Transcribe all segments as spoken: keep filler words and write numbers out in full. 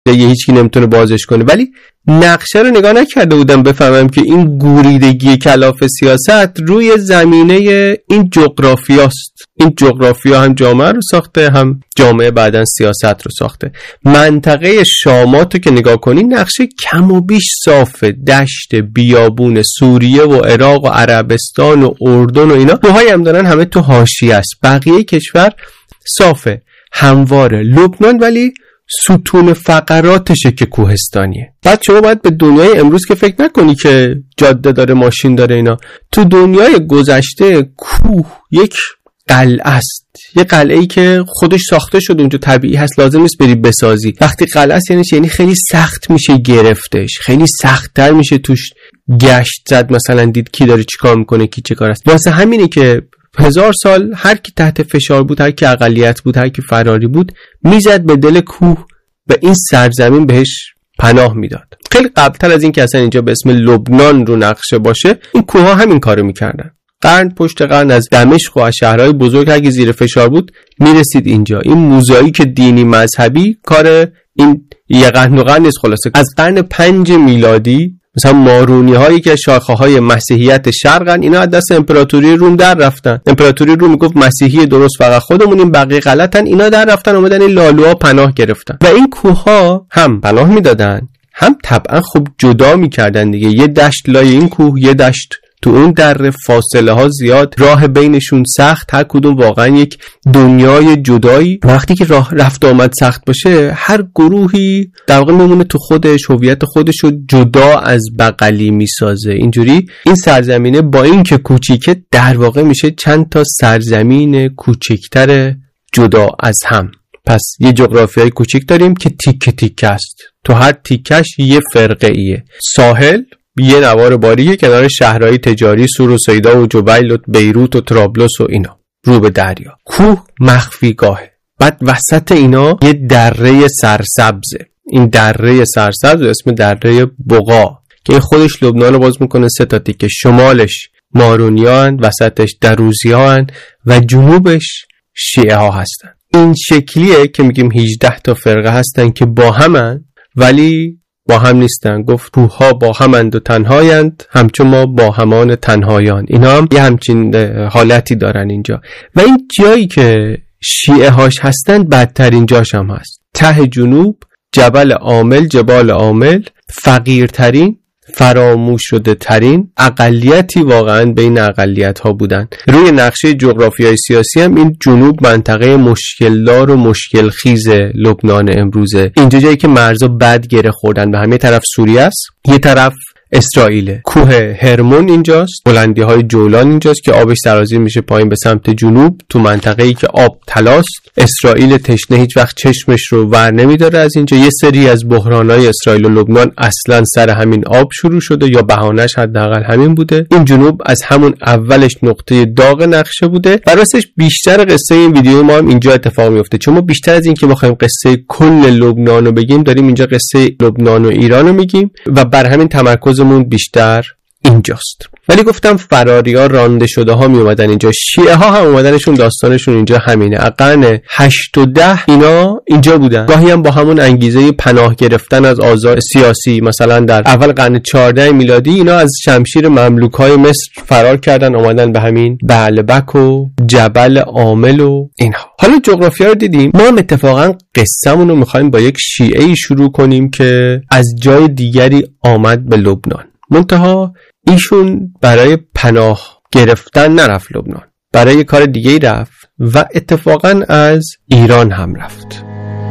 دیگه هیچکی نمیتونه بازش کنه. ولی نقشه رو نگاه نکرده بودم بفهمم که این گوریدگی کلاف سیاست روی زمینه این جغرافیاست. این جغرافیا هم جامعه رو ساخته، هم جامعه بعدن سیاست رو ساخته. منطقه شاماتو که نگاه کنی نقشه کم و بیش صافه، دشت، بیابون، سوریه و عراق و عربستان و اردن و اینا. کوههای هم دارن همه تو حاشیه است. بقیه کشور صافه، همواره. لبنان ولی ستون فقراتشه که کوهستانیه. بعد شما باید به دنیای امروز که فکر نکنی که جاده داره، ماشین داره اینا. تو دنیای گذشته کوه یک قلعه است، یه قلعه‌ای که خودش ساخته شده اونجا، طبیعی هست، لازم نیست بری بسازی. وقتی قلعه است یعنی یعنی خیلی سخت میشه گرفتش، خیلی سخت‌تر میشه توش گشت زد، مثلا دید کی داره چیکار میکنه، کی چه کار است. واسه همینه که هزار سال هر کی تحت فشار بود، هر کی اقلیت بود، هر کی فراری بود، میزد به دل کوه و این سرزمین بهش پناه میداد. خیلی قبلتر از این که اصلا اینجا به اسم لبنان رو نقشه باشه، این کوه ها همین کارو میکردن. قرن پشت قرن از دمشق و از شهرهای بزرگ اگه زیر فشار بود میرسید اینجا. این موزاییک دینی مذهبی کار این یه قرن و قرن نیست. خلاصه از قرن پنج میلادی مثلا مارونی هایی که شاخه های مسیحیت شرقن، اینا از دست امپراتوری روم در رفتن. امپراتوری روم میگفت مسیحی درست فقط خودمونیم، بقیه غلطن. اینا در رفتن اومدن این لالوها پناه گرفتن و این کوه ها هم پناه میدادن، هم طبعا خب جدا میکردن دیگه. یه دشت لای این کوه، یه دشت تو اون دره، فاصله ها زیاد، راه بینشون سخت، هر کدوم واقعا یک دنیای جدایی. وقتی که راه رفت آمد سخت باشه، هر گروهی در واقع میمونه تو خودش، هویت خودشو جدا از بغلی میسازه. اینجوری این سرزمینه با این که کوچیکه در واقع میشه چند تا سرزمین کوچکتر جدا از هم. پس یه جغرافیای کوچیک داریم که تیکه تیکه است، تو هر تیکش یه فرقه ایه. ساحل یه نوار باریه کنار شهرهای تجاری سور و سیدا و جبیل و بیروت و طرابلس و اینا، رو به دریا. کوه مخفیگاهه. بعد وسط اینا یه دره سرسبزه. این دره سرسبز اسم دره بقا که خودش لبنان رو باز میکنه سه تا تیکه. شمالش مارونیان، وسطش دروزیان و جنوبش شیعه ها هستن. این شکلیه که میگیم هجده تا فرقه هستن که با همن ولی با هم نیستن. گفت کوه‌ها با همند و تنهایند، همچون ما با همان تنهایان. اینا هم یه همچین حالتی دارن اینجا. و این جایی که شیعه هاش هستن بدترین جاش هم هست. ته جنوب جبل عامل، جبال عامل، فقیرترین، فراموش شده ترین اقلیتی واقعا بین اقلیت ها بودن. روی نقشه جغرافیای سیاسی هم این جنوب منطقه مشکلدار و مشکل خیز لبنان امروزه. اینجا جایی که مرزا بد گره خوردن، به همه طرف سوریه است، یه طرف اسرائیله. کوه هرمون اینجاست، بلندی های جولان اینجاست که آبش سرازیر میشه پایین به سمت جنوب، تو منطقه‌ای که آب طلاست. اسرائیل تشنه هیچ وقت چشمش رو ور نمیداره از اینجا. یه سری از بحرانای اسرائیل و لبنان اصلا سر همین آب شروع شده یا بهانه‌اش حداقل همین بوده. این جنوب از همون اولش نقطه داغ نقشه بوده. براستش بیشتر قصه این ویدیو ما هم اینجا اتفاق میفته، چون ما بیشتر از این که بخوایم قصه کل لبنان رو بگیم، داریم اینجا قصه لبنان و ایران رو میگیم و بر همین تمرکز مون بیشتر اینجاست. ولی گفتم فراری ها، رانده شده ها می اومدن اینجا. شیعه ها هم اومدنشون داستانشون اینجا همینه. قرن هشت و ده اینا اینجا بودن، گاهی هم با همون انگیزه پناه گرفتن از آزار سیاسی. مثلا در اول قرن چهارده میلادی اینا از شمشیر مملوک های مصر فرار کردن، اومدن به همین بعلبک و جبل عامل و اینها. حالا جغرافیا رو دیدیم، ما هم اتفاقا قصه‌مون رو می‌خوایم با یک شیعه‌ای شروع کنیم که از جای دیگری آمد به لبنان. منتها ایشون برای پناه گرفتن نرفت لبنان، برای کار دیگه رفت و اتفاقا از ایران هم رفت.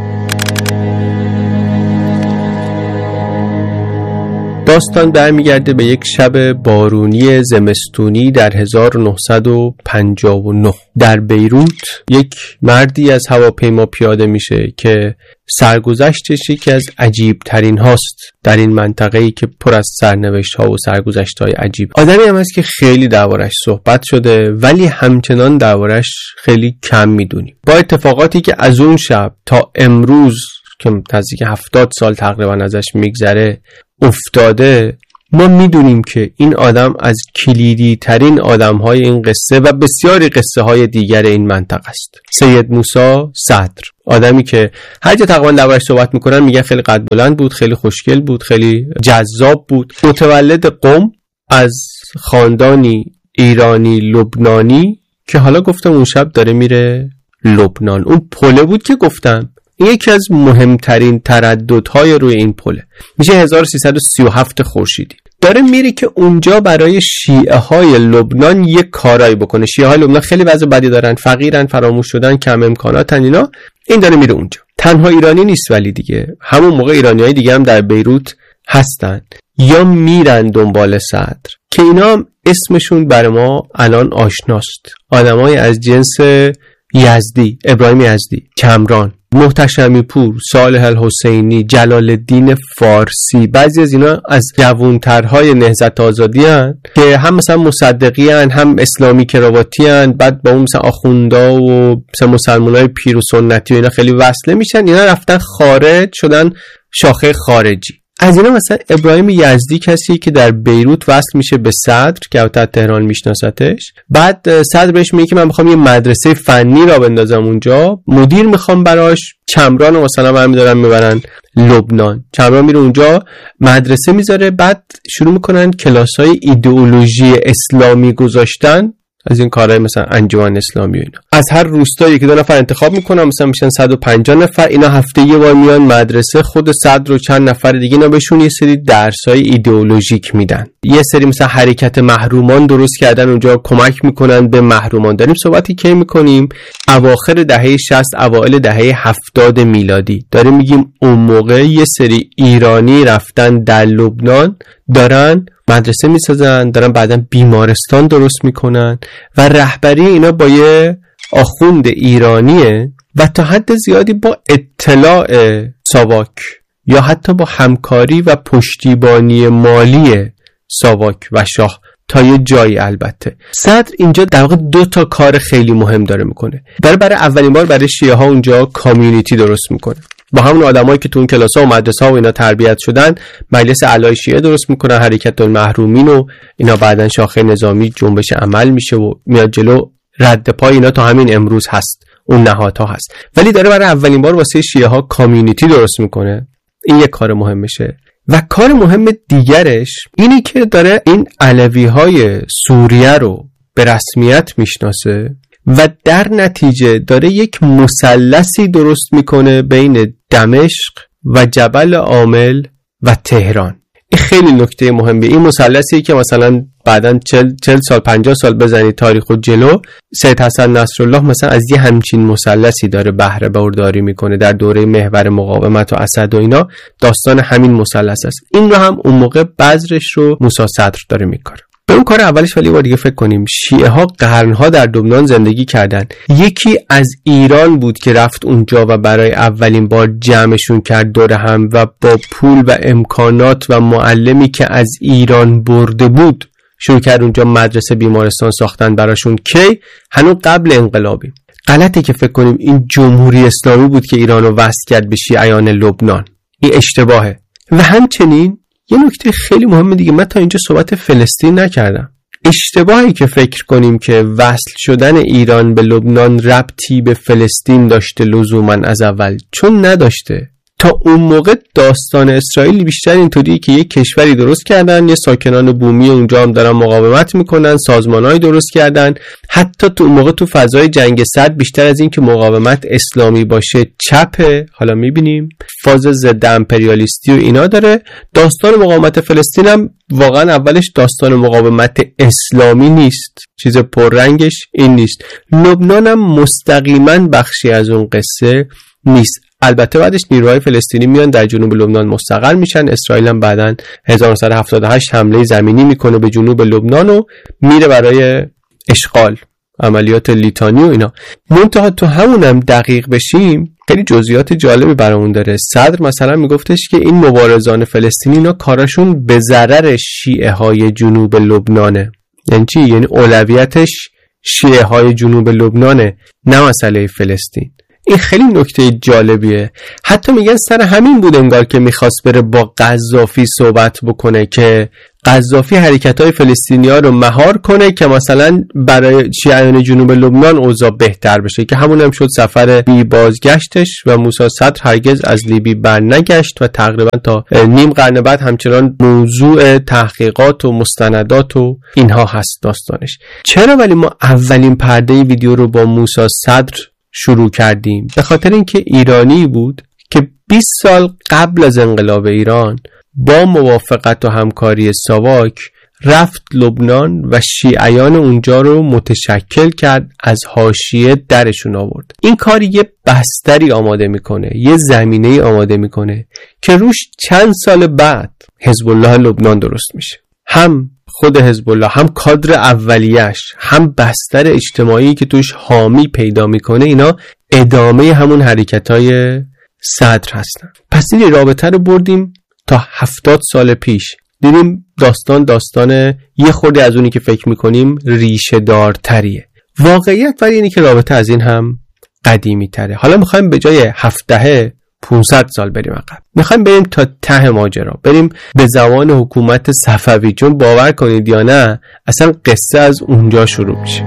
داستان برمیگرده به یک شب بارونی زمستونی در هزار و نهصد و پنجاه و نه در بیروت. یک مردی از هواپیما پیاده میشه که سرگذشتش یکی از عجیب ترین هاست در این منطقه‌ای که پر از سرنوشت ها و سرگذشت های عجیب. آدمی هم هست که خیلی دربارش صحبت شده ولی همچنان دربارش خیلی کم میدونیم. با اتفاقاتی که از اون شب تا امروز که نزدیک هفتاد سال تقریبا ازش میگذره افتاده، ما میدونیم که این آدم از کلیدی ترین آدم های این قصه و بسیاری قصه های دیگر این منطقه است. سید موسی صدر، آدمی که هر جا تقریبا دربارش صحبت میکنن میگن خیلی قد بلند بود، خیلی خوشگل بود، خیلی جذاب بود. متولد قم از خاندانی ایرانی لبنانی که حالا گفتم اون شب داره میره لبنان. اون پله بود که گفتم این یکی از مهمترین ترددهای روی این پله. میشه هزار و سیصد و سی و هفت خورشیدی. داره میره که اونجا برای شیعه های لبنان یک کارایی بکنه. شیعه های لبنان خیلی وضع بدی دارن، فقیرن، فراموش شدن، کم امکاناتن اینا. این داره میره اونجا. تنها ایرانی نیست ولی دیگه همون موقع ایرانیای دیگه هم در بیروت هستن یا میرن دنبال صدر که اینا هم اسمشون برای ما الان آشناست. آدمای از جنس یزدی، ابراهیم یزدی، کمران، محتشمی پور، صالح الحسینی، جلال الدین فارسی. بعضی از اینا از جوانترهای نهضت آزادی هن که هم مثلا مصدقی هن، هم اسلامی کراواتی هن. بعد با اون مثلا آخوندا و مثلا مسلمانای پیر و سنتی و اینا خیلی وصله میشن. اینا رفتن خارج شدن شاخه خارجی. از اینا مثلا ابراهیم یزدی کسی که در بیروت وصل میشه به صدر که تا تهران میشناستش. بعد صدر بهش میگه که من میخوام یه مدرسه فنی را بندازم اونجا، مدیر میخوام براش. چمران رو مثلا برمیدارن میبرن لبنان. چمران میره اونجا مدرسه میذاره. بعد شروع میکنن کلاسای ایدئولوژی اسلامی گذاشتن، از این کارهای مثلا انجمن اسلامی و اینا. از هر روستایی که دو نفر انتخاب میکنن، مثلا میشن صد و پنجاه نفر. اینا هفته یه بار میان مدرسه. خود صدر و چند نفر دیگه اینا بهشون یه سری درسای ایدئولوژیک میدن. یه سری مثلا حرکت محرومان درست کردن اونجا، کمک میکنن به محرومان. داریم صحبتی که میکنیم اواخر دهه شصت اوایل دهه هفتاد میلادی. داریم میگیم اون موقع یه سری ایرانی رفتن در لبنان، دارن مدرسه میسازن، دارن بعدن بیمارستان درست میکنن و رهبری اینا با یه آخوند ایرانیه و تا حد زیادی با اطلاع ساواک یا حتی با همکاری و پشتیبانی مالی ساواک و شاه تا یه جایی. البته صدر اینجا در واقع دو تا کار خیلی مهم داره میکنه. برای برای اولین بار برای شیعه ها اونجا کامیونیتی درست میکنه. با همون آدمایی که تو اون کلاس‌ها و مدرسه‌ها و اینا تربیت شدن، مجلس اعلای شیعه درست میکنن، حرکت المحرومین و اینا. بعدن شاخه نظامی جنبش عمل میشه و میاد جلو. رد پای اینا تا همین امروز هست، اون نهادها هست. ولی داره برای اولین بار واسه شیعه ها کامیونیتی درست میکنه. این یک کار مهمشه. و کار مهم دیگرش اینی که داره این علوی‌های سوریه رو به رسمیت میشناسه و در نتیجه داره یک مثلثی درست میکنه بین دمشق و جبل عامل و تهران. این خیلی نکته مهمیه. این مثلثی که مثلا بعداً چهل سال پنجاه سال بزنید تاریخ و جلو، سید حسن نصرالله مثلا از یه همچین مثلثی داره بهره برداری میکنه در دوره محور مقاومت و اسد و اینا. داستان همین مثلث است. این رو هم اون موقع بذرش رو موسی صدر داره میکنه. به اون کار اولش ولی بار دیگه فکر کنیم. شیعه ها قرنها در لبنان زندگی کردن. یکی از ایران بود که رفت اونجا و برای اولین بار جمعشون کرد دور هم و با پول و امکانات و معلمی که از ایران برده بود شروع کرد اونجا مدرسه بیمارستان ساختن براشون. کی؟ هنوز قبل انقلابی. غلطه که فکر کنیم این جمهوری اسلامی بود که ایرانو وصل کرد به شیعیان لبنان. این اشتباهه. و همچنین یه نکته خیلی مهمه دیگه، من تا اینجا صحبت فلسطین نکردم. اشتباهی که فکر کنیم که وصل شدن ایران به لبنان ربطی به فلسطین داشته لزوما از اول، چون نداشته. تا اون موقع داستان اسرائیل بیشتر اینطوریه که یک کشوری درست کردن، یه ساکنان بومی اونجا هم دارن مقاومت میکنن، سازمانهای درست کردن. حتی تو اون موقع تو فضای جنگ سرد بیشتر از این که مقاومت اسلامی باشه چپه. حالا میبینیم فاز ضد امپریالیستی و اینا داره. داستان مقاومت فلسطین هم واقعا اولش داستان مقاومت اسلامی نیست، چیز پررنگش این نیست. لبنان هم مستقیما بخشی از اون قصه نیست. البته بعدش نیروهای فلسطینی میان در جنوب لبنان مستقر میشن. اسرائیل هم بعداً هزار و نهصد و هفتاد و هشت حمله زمینی میکنه به جنوب لبنان و میره برای اشغال، عملیات لیتانی و اینا. منتها تو همونم دقیق بشیم خیلی جزئیات جالبی برامون داره. صدر مثلا میگفتش که این مبارزان فلسطینی اینا کارشون به ضرر شیعه های جنوب لبنانه. یعنی چی؟ یعنی اولویتش شیعه های جنوب لبنانه، نه مسئله فلسطین. این خیلی نکته جالبیه. حتی میگن سر همین بود انگار که میخواست بره با قذافی صحبت بکنه که قذافی حرکت‌های فلسطینی‌ها رو مهار کنه که مثلا برای شیعیان جنوب لبنان اوضاع بهتر بشه، که همون هم شد سفر بی بازگشتش و موسی صدر هرگز از لیبی برنگشت و تقریبا تا نیم قرن بعد همچنان موضوع تحقیقات و مستندات و اینها هست داستانش. چرا ولی ما اولین پرده ویدیو رو با موسی صدر شروع کردیم؟ به خاطر اینکه ایرانی بود که بیست سال قبل از انقلاب ایران با موافقت و همکاری ساواک رفت لبنان و شیعیان اونجا رو متشکل کرد، از حاشیه درشون آورد. این کار یه بستری آماده میکنه، یه زمینه آماده میکنه که روش چند سال بعد حزب الله لبنان درست میشه. هم خود حزب الله، هم کادر اولیش، هم بستر اجتماعی که توش حامی پیدا میکنه، اینا ادامه همون حرکتای صدر هستن. پس این رابطه رو بردیم تا هفتاد سال پیش، دیدیم داستان داستان یه خورده از اونی که فکر میکنیم ریشه دارتریه. واقعیت ولی اینه که رابطه از این هم قدیمی تره. حالا میخوایم به جای هفده پانصد سال بریم عقب، میخوایم بریم تا ته ماجرا، بریم به زمان حکومت صفوی، چون باور کنید یا نه اصلا قصه از اونجا شروع میشه.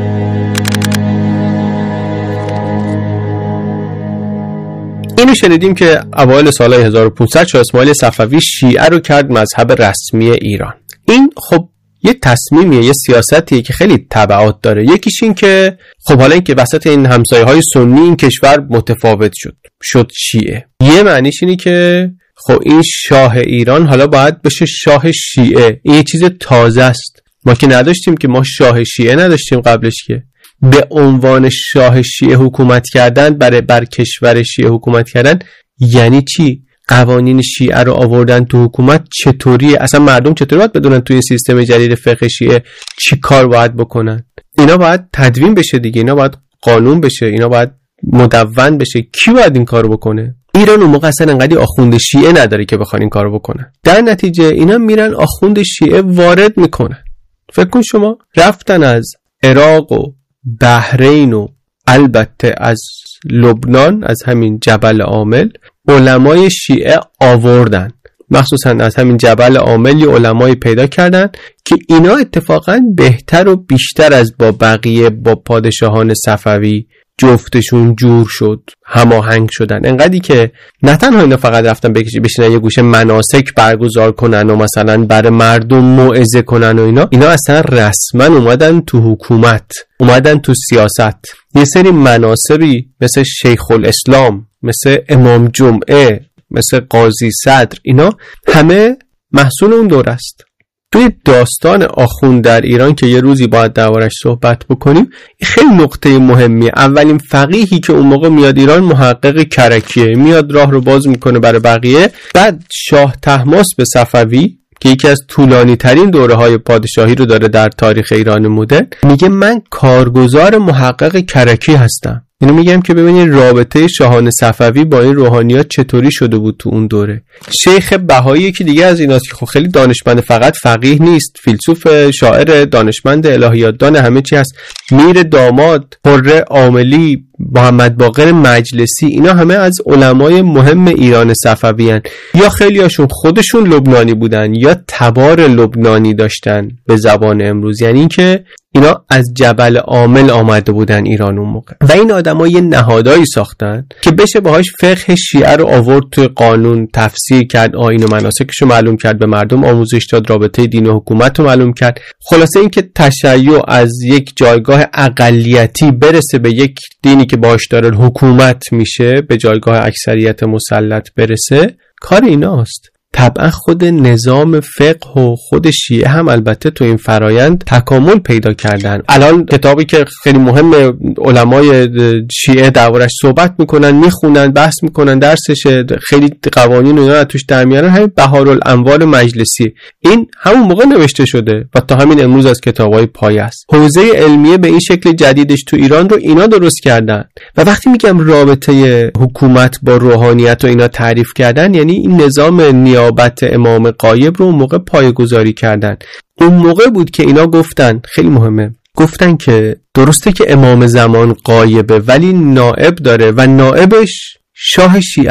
اینو شنیدیم که اوایل سالهای هزار و پانصد شاه اسماعیل صفوی شیعه رو کرد مذهب رسمی ایران. این خب یه تصمیمیه، یه سیاستیه که خیلی تبعات داره. یکیش این که خب حالا این که وسط این همسایه‌های سنی این کشور متفاوت شد شد شیعه، یه معنیش اینه که خب این شاه ایران حالا باید بشه شاه شیعه. این یه چیز تازه است، ما که نداشتیم، که ما شاه شیعه نداشتیم قبلش. که به عنوان شاه شیعه حکومت کردن، برای بر کشور شیعه حکومت کردن یعنی چی؟ قوانین شیعه رو آوردن تو حکومت چطوریه؟ اصلا مردم چطوری باید بدونن توی سیستم جدید فقه شیعه چی کار باید بکنن؟ اینا باید تدوین بشه دیگه، اینا باید قانون بشه، اینا باید مدون بشه. کی باید این کارو بکنه؟ ایران اون موقع اصلا انقدر آخوند شیعه نداره که بخوان این کارو بکنن. در نتیجه اینا میرن آخوند شیعه وارد میکنن. فکر کن شما رفتن از عراق و بحرین و البته از لبنان، از همین جبل عامل علمای شیعه آوردن، مخصوصا از همین جبل عامل یه علمای پیدا کردن که اینا اتفاقا بهتر و بیشتر از با بقیه با پادشاهان صفوی جفتشون جور شد، هماهنگ شدن. انقدری که نه تنها اینا فقط رفتن بشینن یه گوشه مناسک برگزار کنن و مثلا برای مردم موعظه کنن و اینا، اینا اصلا رسما اومدن تو حکومت، اومدن تو سیاست. یه سری مناصبی مثل شیخ الاسلام، مثل امام جمعه، مثل قاضی صدر، اینا همه محصول اون دور است. توی داستان آخوند در ایران که یه روزی باید دربارش صحبت بکنیم، خیلی نقطه مهمیه. اولین فقیهی که اون موقع میاد ایران محقق کرکیه، میاد راه رو باز میکنه برای بقیه. بعد شاه طهماسب صفوی که یکی از طولانی ترین دوره های پادشاهی رو داره در تاریخ ایران مدرن، میگه من کارگزار محقق کرکی هستم. اینو میگم که ببینید رابطه شاهان صفوی با این روحانیات چطوری شده بود تو اون دوره. شیخ بهایی که دیگه از ایناست که خب خیلی دانشمند، فقط فقیه نیست، فیلسوف، شاعر، دانشمند، الهیات دان، همه چی هست. میر داماد، حره عاملی، محمد باقر مجلسی، اینا همه از علمای مهم ایران صفوی هن. یا خیلی هاشون خودشون لبنانی بودن یا تبار لبنانی داشتن به زبان امروز، یعنی این که اینا از جبل عامل آمده بودن ایران اون موقع. و این آدم‌ها یه نهادایی ساختن که بشه باهاش فقه شیعه رو آورد توی قانون، تفسیر کرد، آیین و مناسکش رو معلوم کرد، به مردم آموزش داد، رابطه دین و حکومت رو معلوم کرد. خلاصه این که تشیع از یک جایگاه اقلیتی برسه به یک دینی که باهاش داره حکومت میشه، به جایگاه اکثریت مسلط برسه، کار ایناست. طبعا خود نظام فقه و خود شیعه هم البته تو این فرایند تکامل پیدا کردن. الان کتابی که خیلی مهم علمای شیعه دربارش صحبت میکنن، میخونن، بحث میکنن، درسش، خیلی قوانین اینا توش در میارن، همین بهارالانوار مجلسی، این همون موقع نوشته شده و تا همین امروز از کتابای پایه است. حوزه علمیه به این شکل جدیدش تو ایران رو اینا درست کردن. و وقتی میگم رابطه حکومت با روحانیت و اینا تعریف کردن، یعنی این نظام نیابت امام غایب رو اون موقع پایه‌گذاری کردن. اون موقع بود که اینا گفتن، خیلی مهمه، گفتن که درسته که امام زمان غایبه ولی نائب داره و نائبش شاه شیعه است.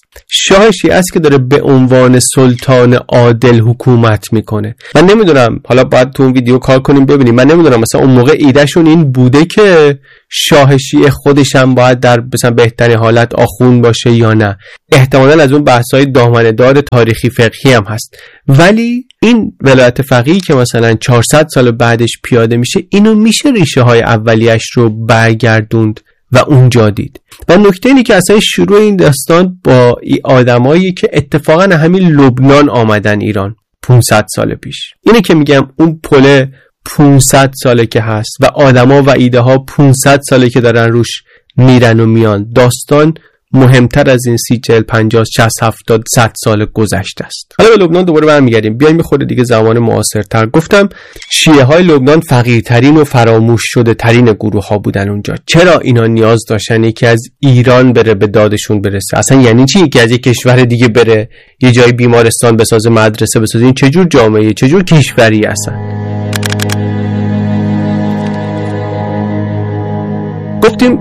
شاه شیعه است که داره به عنوان سلطان عادل حکومت میکنه. من نمیدونم، حالا باید تو اون ویدیو کار کنیم ببینیم، من نمیدونم مثلا اون موقع ایدهشون این بوده که شاه شیعه خودش هم باید در مثلا بهترین حالت آخوند باشه یا نه. احتمالاً از اون بحث‌های دامنه‌دار تاریخی فقهی هم هست، ولی این ولایت فقیهی که مثلا چهارصد سال بعدش پیاده میشه، اینو میشه ریشه های اولیش رو برگردوند و اونجا دید. و نکته اینه که اصلا شروع این داستان با آدمایی که اتفاقا همین لبنان آمدن ایران پانصد سال پیش. اینه که میگم اون پل پانصد ساله که هست و آدما و ایده ها پانصد ساله که دارن روش میرن و میان. داستان مهمتر از این سی چهل پنجاه شصت هفتاد صد سال گذشته است. حالا به لبنان دوباره برمیگردیم. بیایم یه خورده دیگه زمان معاصرتر. گفتم شیعه های لبنان فقیرترین و فراموش شده ترین گروه ها بودن اونجا. چرا اینا نیاز داشتن یکی از ایران بره به دادشون برسه؟ اصلا یعنی چی یکی از یک کشور دیگه بره یه جای بیمارستان بسازه، مدرسه بسازه؟ این چه جور جامعه، چه جور کشوری اصلا؟ گفتیم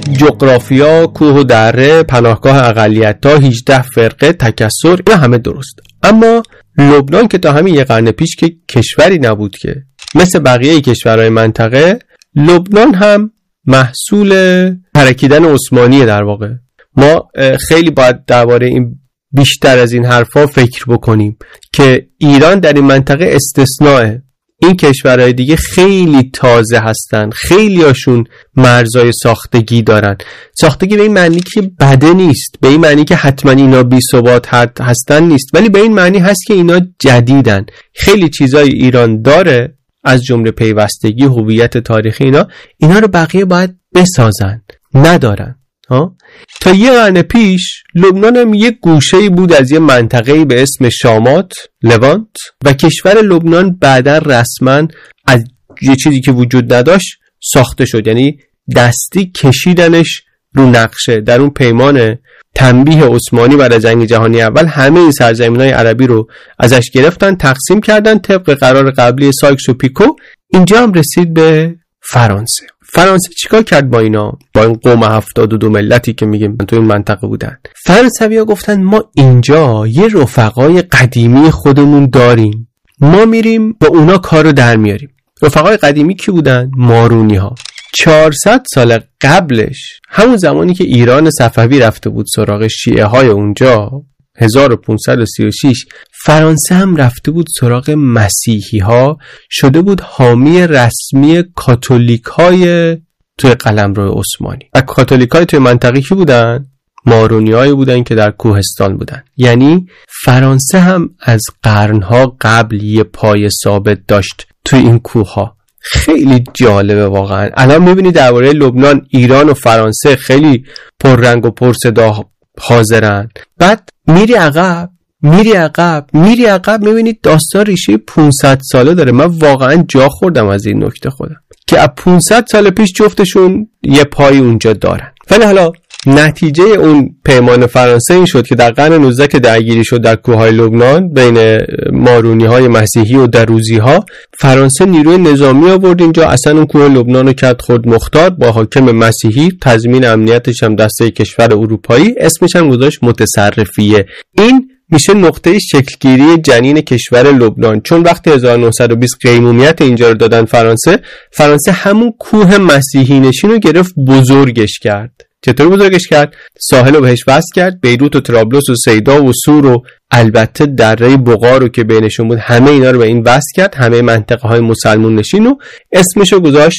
جغرافیا، کوه و دره، پناهگاه اقلیت‌ها، هجده فرقه، تکثر، اینا همه درست. اما لبنان که تا همین یه قرن پیش که کشوری نبود که مثل بقیه کشورهای منطقه، لبنان هم محصول ترکیدن عثمانیه در واقع. ما خیلی باید درباره این بیشتر از این حرفا فکر بکنیم که ایران در این منطقه استثناءه. این کشورهای دیگه خیلی تازه هستن، خیلی هاشون مرزای ساختگی دارن. ساختگی به این معنی که بده نیست، به این معنی که حتما اینا بی ثبات هستن نیست، ولی به این معنی هست که اینا جدیدن. خیلی چیزای ایران داره، از جمله پیوستگی، هویت تاریخی، اینا اینا رو بقیه باید بسازن، ندارن. ها؟ تا یه قرن پیش لبنان هم یه گوشه‌ای بود از یه منطقه‌ای به اسم شامات، لوانت، و کشور لبنان بعدا رسما از یه چیزی که وجود نداشت ساخته شد. یعنی دستی کشیدنش رو نقشه. در اون پیمان تنبیه عثمانی بعد از جنگ جهانی اول همه این سرزمین‌های عربی رو ازش گرفتن، تقسیم کردن طبق قرار قبلی سایکس و پیکو. اینجا هم رسید به فرانسه. فرانسه چیکار کرد با اینا؟ با این قوم هفتاد و دو ملتی که میگیم تو این منطقه بودن. فرانسوی‌ها گفتن ما اینجا یه رفقای قدیمی خودمون داریم، ما میریم با اونا کارو در میاریم. رفقای قدیمی کی بودن؟ مارونی ها. چهارصد سال قبلش، همون زمانی که ایران صفوی رفته بود سراغ شیعه های اونجا، هزار و پانصد و سی و شش، فرانسه هم رفته بود سراغ مسیحی ها، شده بود حامی رسمی کاتولیک های توی قلمرو عثمانی. و کاتولیک های توی منطقه کی بودن؟ مارونی های بودن که در کوهستان بودن. یعنی فرانسه هم از قرنها قبل یه پای ثابت داشت توی این کوه ها. خیلی جالبه واقعا. الان میبینی درباره لبنان ایران و فرانسه خیلی پررنگ و پرصدا حاضرن. بعد میری عقب میری عقب میری عقب میبینید داستان ریشه پانصد ساله داره. من واقعا جا خوردم از این نکته خودم که از پانصد سال پیش جفتشون یه پای اونجا دارن. ولی حالا نتیجه اون پیمان فرانسه این شد که در قرن نوزده که درگیری شد در کوههای لبنان بین مارونی های مسیحی و دروزی ها، فرانسه نیروی نظامی آورد اینجا، اصلا اون کوه لبنان رو کرد خود مختار با حاکم مسیحی، تضمین امنیتش هم دسته کشور اروپایی، اسمش هم گذاشت متصرفیه. این میشه نقطه شکلگیری جنین کشور لبنان، چون وقتی هزار و نهصد و بیست قیمومیت اینجا رو دادن فرانسه، فرانسه همون کوه مسیحی نشین رو گرفت بزرگش کرد. چطور بزرگش کرد؟ ساحل رو بهش وصل کرد، بیروت و طرابلس و سیدا و سور و البته دره بقا رو که بینشون بود، همه اینا رو به این وصل کرد، همه منطقه های مسلمون نشین، و اسمش رو گذاشت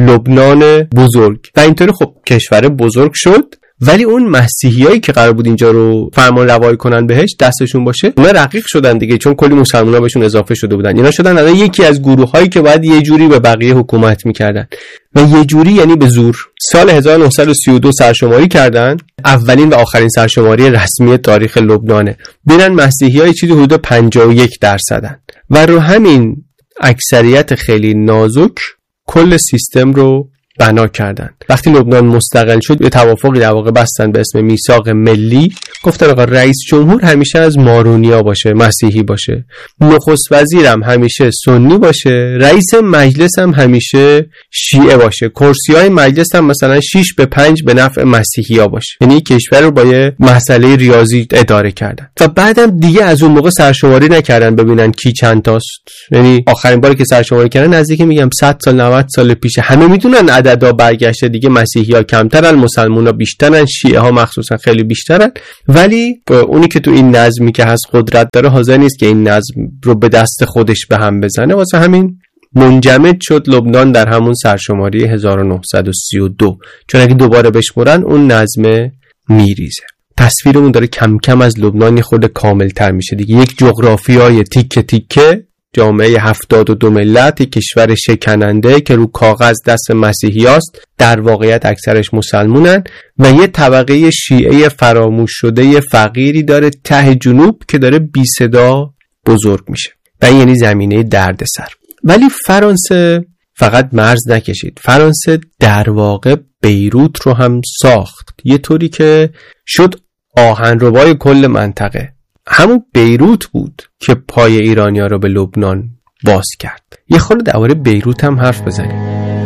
لبنان بزرگ. و اینطوری خب کشور بزرگ شد. ولی اون مسیحیایی که قرار بود اینجا رو فرمان روایی کنن بهش، دستشون باشه، اونا رقیق شدن دیگه، چون کلی مسلمونا بهشون اضافه شده بودن. اینا شدن الان یکی از گروهایی که باید یه جوری به بقیه حکومت میکردن، و یه جوری یعنی به زور. سال هزار و نهصد و سی و دو سرشماری کردن، اولین و آخرین سرشماری رسمی تاریخ لبنانه. ببینن مسیحیای چیزی حدود پنجاه و یک درصدن و رو همین اکثریت خیلی نازک کل سیستم رو بنا کردن. وقتی لبنان مستقل شد یه توافقی در واقع بستن به اسم میثاق ملی، گفتن آقا رئیس جمهور همیشه از مارونیا باشه، مسیحی باشه، نخست وزیرم همیشه سنی باشه، رئیس مجلس هم همیشه شیعه باشه، کرسی‌های مجلس هم مثلا شش به پنج به نفع مسیحی‌ها باشه. یعنی کشور رو با یه مسئله ریاضی اداره کردن و بعدم دیگه از اون موقع سرشماری نکردن ببینن کی چند تاست. یعنی آخرین باری که سرشماری کردن نزدیک میگم صد سال نود سال پیشه. همه میدونن عددا برگشته دیگه، مسیحی‌ها کمترن، مسلمان‌ها بیشترن، شیعه‌ها مخصوصا خیلی بیشترن، ولی اونی که تو این نظمی که هست قدرت داره حاضر نیست که این نظم رو به دست خودش به هم بزنه. واسه همین منجمد شد لبنان در همون سرشماری هزار و نهصد و سی و دو، چون اگه دوباره بشمرن اون نظم میریزه. تصویرمون داره کم کم از لبنان یه خورده کاملتر میشه دیگه. یک جغرافیای تیکه تیکه، جامعه هفتاد و دو ملت، یک کشور شکننده که رو کاغذ دست مسیحی است، در واقعیت اکثرش مسلمونن، و یه طبقه شیعه فراموش شده فقیری داره ته جنوب که داره بی صدا بزرگ میشه. و این یعنی زمینه دردسر. ولی فرانسه فقط مرز نکشید، فرانسه در واقع بیروت رو هم ساخت، یه طوری که شد آهنربای کل منطقه. همون بیروت بود که پای ایرانی‌ها رو به لبنان باز کرد. یه خورده درباره بیروت هم حرف بزنیم.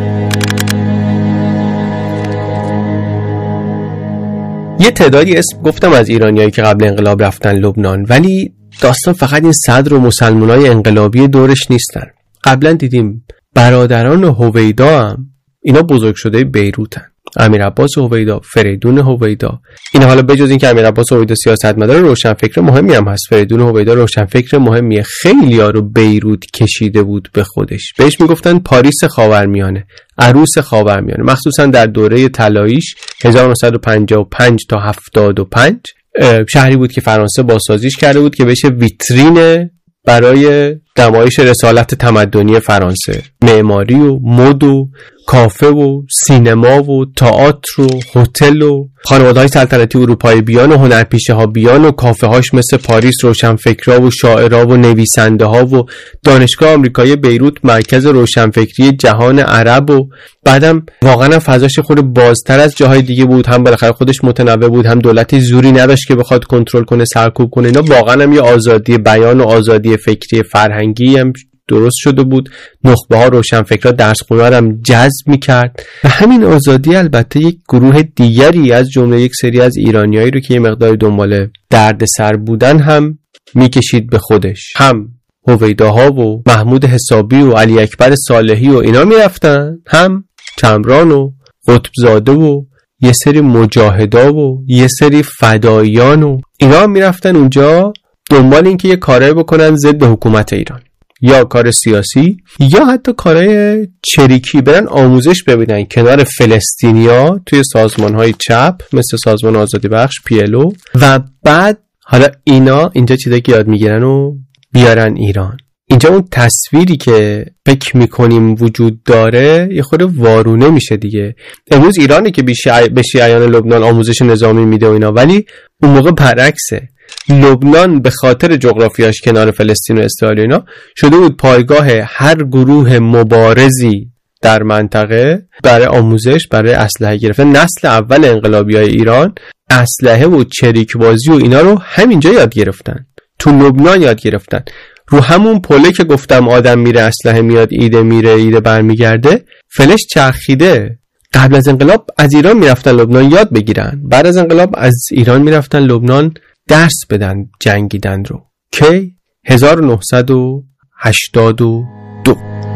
یه تعدادی اسم گفتم از ایرانیایی که قبل انقلاب رفتن لبنان، ولی داستان فقط این صدر و مسلمانای انقلابی دورش نیستن. قبلا دیدیم برادران هویدا هم اینا بزرگ شده بیروتن. امیر عباس هویدا، فریدون هویدا، این حالا بجز این که امیر عباس هویدا سیاستمدار روشنفکر مهمی هم هست، فریدون هویدا روشنفکر مهمیه. خیلی‌ها رو بیروت کشیده بود به خودش. بهش میگفتن پاریس خاورمیانه، عروس خاورمیانه، مخصوصا در دوره طلاییش هزار و نهصد و پنجاه و پنج تا هفتاد و پنج. شهری بود که فرانسه بازسازیش کرده بود که بشه ویترین برای نمایش رسالت تمدنی فرانسه. معماری و مد و کافه و سینما و تئاتر و هتل و خانواده‌های سلطنتی اروپایی بیان و هنرپیشه‌ها بیان و کافه هاش مثل پاریس، روشنفکرها و شاعرها و نویسنده ها و دانشگاه آمریکایی بیروت مرکز روشنفکری جهان عرب. و بعدم واقعا فضاش خود بازتر از جاهای دیگه بود، هم بالاخره خودش متنوع بود، هم دولتی زوری نداشت که بخواد کنترل کنه، سرکوب کنه. اینا واقعا هم یه آزادی بیان و آزادی فکری فرهنگی هم درست شده بود. نخبه ها روشنفکرها درس خوندن هم جذب می‌کرد و همین آزادی البته یک گروه دیگری از جمله یک سری از ایرانیایی رو که یه مقدار دنبال دردسر بودن هم میکشید به خودش. هم هویداها و محمود حسابی و علی اکبر صالحی و اینا میرفتن، هم کمران و قطبزاده و یه سری مجاهدا و یه سری فداییان و اینا هم میرفتن اونجا دنبال این که یه کارایی بکنن ضد حکومت ایران، یا کار سیاسی یا حتی کارهای چریکی، برن آموزش ببینن کنار فلسطینیا توی سازمان‌های چپ مثل سازمان آزادی بخش پی ال او، و بعد حالا اینا اینجا چیزایی که یاد میگیرن و بیارن ایران. اینجا اون تصویری که فکر میکنیم وجود داره یه خورده وارونه میشه دیگه. امروز ایرانی که به شیعیان لبنان آموزش نظامی میده و اینا، ولی اون موقع برعکسه. لبنان به خاطر جغرافیاش کنار فلسطین و اسرائیل اینا شده بود پایگاه هر گروه مبارزی در منطقه برای آموزش، برای اسلحه گرفتن. نسل اول انقلابیای ایران اسلحه و چریک بازی و اینا رو همینجا یاد گرفتن، تو لبنان یاد گرفتن. رو همون پله که گفتم آدم میره اسلحه میاد، ایده میره ایده برمیگرده، فلش چرخیده. قبل از انقلاب از ایران میرفتن لبنان یاد بگیرن، بعد از انقلاب از ایران میرفتن لبنان درس بدن جنگیدن رو. که هزار و نهصد و هشتاد و دو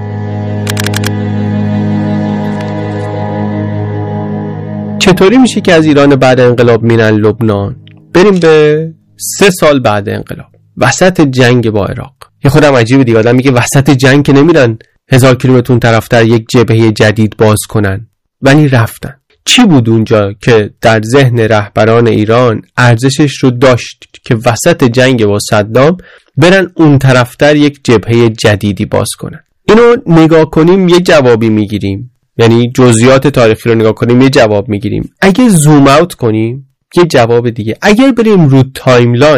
چطوری میشه که از ایران بعد انقلاب میرن لبنان؟ بریم به سه سال بعد انقلاب، وسط جنگ با عراق. یه خودم عجیبه دیگه، آدم میگه وسط جنگ که نمیرن هزار کیلومتر طرفتر یک جبهه جدید باز کنن، ولی رفتن. چی بود اونجا که در ذهن رهبران ایران ارزشش رو داشت که وسط جنگ با صدام برن اون طرفتر یک جبهه جدیدی باز کنن؟ اینو نگاه کنیم یه جوابی میگیریم، یعنی جزئیات تاریخی رو نگاه کنیم یه جواب میگیریم. اگه زوم اوت کنیم یه جواب دیگه. اگر بریم رو تایملاین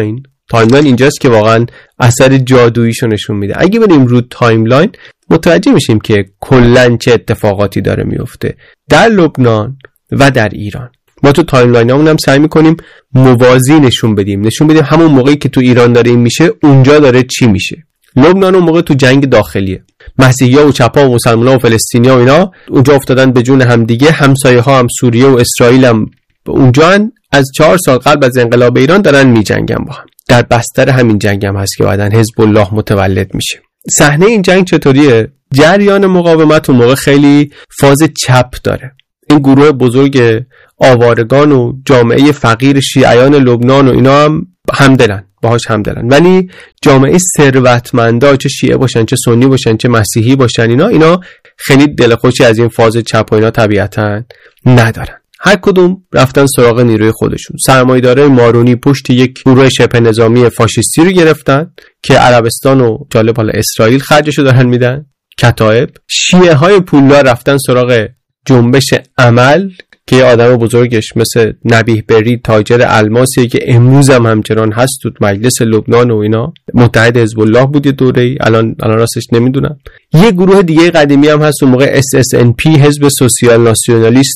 تایملاین اینجاست که واقعا اثر جادوییشو نشون میده. اگه بریم رو تایملاین متوجه میشیم که کلاً چه اتفاقاتی داره میفته در لبنان و در ایران. ما تو تایملاینامون هم سعی میکنیم موازی نشون بدیم، نشون بدیم همون موقعی که تو ایران داره این میشه اونجا داره چی میشه. لبنان اون موقع تو جنگ داخلیه، مسیحی‌ها و چپ‌ها و مسلمان‌ها و فلسطینی‌ها و اینا اونجا افتادن به جون همدیگه. همسایه‌ها هم سوریه و اسرائیل هم اونجا از چهار سال قبل از انقلاب ایران دارن میجنگن با هم. در بستر همین جنگ هم هست که بعداً حزب الله متولد میشه. صحنه این جنگ چطوریه؟ جریان مقاومت اون موقع خیلی فاز چپ داره. این گروه بزرگ آوارگان و جامعه فقیر شیعیان لبنان و اینا هم همدلن، باهاش همدلن، ولی جامعه ثروتمندا چه شیعه باشن چه سنی باشن چه مسیحی باشن اینا اینا خیلی دلخوشی از این فاز چپ و اینا طبیعتاً ندارن. هر کدوم رفتن سراغ نیروی خودشون. سرمایه‌دارای مارونی پشت یک گروه شبه نظامی فاشیستی رو گرفتن که عربستان و جالب حالا اسرائیل خرجشو دارن میدن. کتایب شیعه های پولدار رفتن سراغ جنبش عمل که یه آدم بزرگش مثل نبیه بری تاجر الماسیه که امروز هم همچنان هست تو مجلس لبنان و اینا، متحد حزب الله بود یه دوره‌ای، الان الان راستش نمیدونم. یه گروه دیگه قدیمی هم هست اون موقع اس اس ان پی، حزب سوسیال ناسیونالیست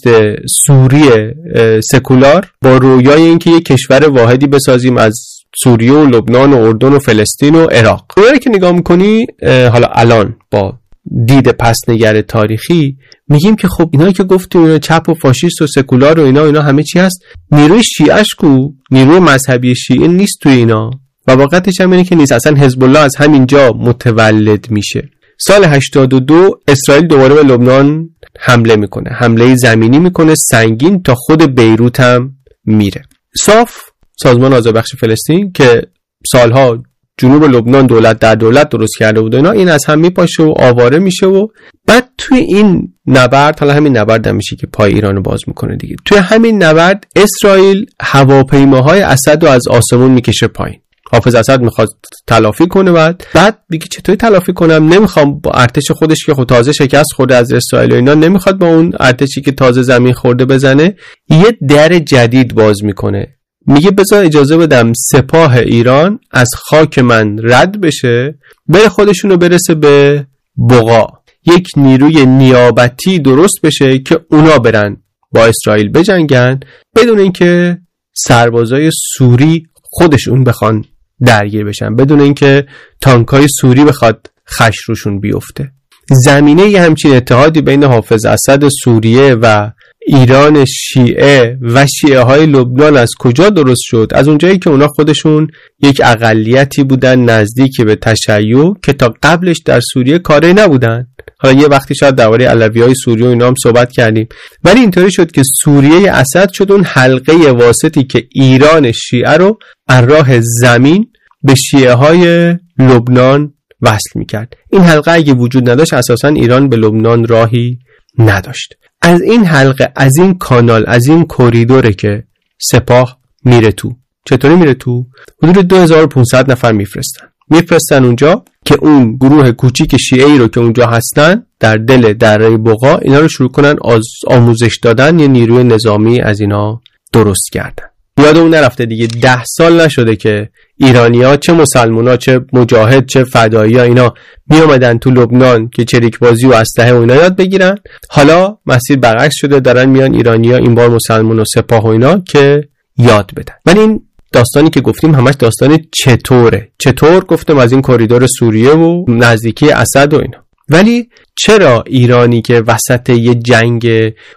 سوریه سکولار، با رویای اینکه یه کشور واحدی بسازیم از سوریه و لبنان و اردن و فلسطین و عراق. اونایی که نگاه می‌کنی حالا الان با دید پس نگر تاریخی میگیم که خب اینایی که گفتیم اینا چپ و فاشیست و سکولار و اینا اینا همه چی هست، نیروی شیعه‌اش کو؟ نیروی مذهبی شیعه نیست تو اینا و واقعیتش هم اینه که نیست. اصلا حزب الله از همینجا متولد میشه. سال هشتاد و دو اسرائیل دوباره به لبنان حمله میکنه، حمله زمینی میکنه سنگین تا خود بیروت هم میره. صاف سازمان آذربخش فلسطین که سالها جنوب لبنان دولت در دولت درست کرده بود اینا، این از هم میپاشه و آواره میشه و بعد توی این نبرد، حالا همین نبرد هم میشه که پای ایرانو باز میکنه دیگه، توی همین نبرد اسرائیل هواپیماهای اسد رو از آسمون میکشه پایین. حافظ اسد میخواد تلافی کنه، بعد بعد میگه چطوری تلافی کنم، نمیخوام با ارتش خودش که خود تازه شکست خورده از اسرائیل و اینا، نمیخواد با اون ارتشی که تازه زمین خورده بزنه، یه در جدید باز میکنه. میگه بذار اجازه بدم سپاه ایران از خاک من رد بشه، بره خودشونو برسه به بقا، یک نیروی نیابتی درست بشه که اونا برن با اسرائیل بجنگن بدون اینکه سربازای سوری خودشون بخوان درگیر بشن، بدون اینکه تانکای سوری بخواد خش روشون بیفته. زمینه یه همچین اتحادی بین حافظ اسد سوریه و ایران شیعه و شیعه های لبنان از کجا درست شد؟ از اونجایی که اونا خودشون یک اقلیتی بودن نزدیک به تشیع که تا قبلش در سوریه کاری نبودن. حالا یه وقتی شاید درباره علویای سوریه و اینا هم صحبت کردیم، ولی اینطوری شد که سوریه اسد شد اون حلقه واسطی که ایران شیعه رو از راه زمین به شیعه های لبنان وصل میکرد. این حلقه اگه وجود نداشت اساساً ایران به لبنان راهی نداشت. از این حلقه، از این کانال، از این کوریدوره که سپاه میره تو. چطوری میره تو؟ حدود دو هزار و پانصد نفر میفرستن میفرستن اونجا که اون گروه کوچیک شیعه‌ای رو که اونجا هستن در دل دره بقا، اینا رو شروع کنن آموزش دادن، یه نیروی نظامی از اینا درست کردن. یاد اون نرفته دیگه، ده سال نشده که ایرانی‌ها چه مسلمونا چه مجاهد چه فدایی‌ها اینا می اومدن تو لبنان که چریک بازی و اسلحه و اینا یاد بگیرن. حالا مسیر برعکس شده، دارن میان ایرانی‌ها این بار مسلمان و سپاه و اینا که یاد بدن. ولی این داستانی که گفتیم همش داستان چطوره چطور گفتم از این کوریدور سوریه و نزدیکی اسد و اینا. ولی چرا ایرانی که وسط یه جنگ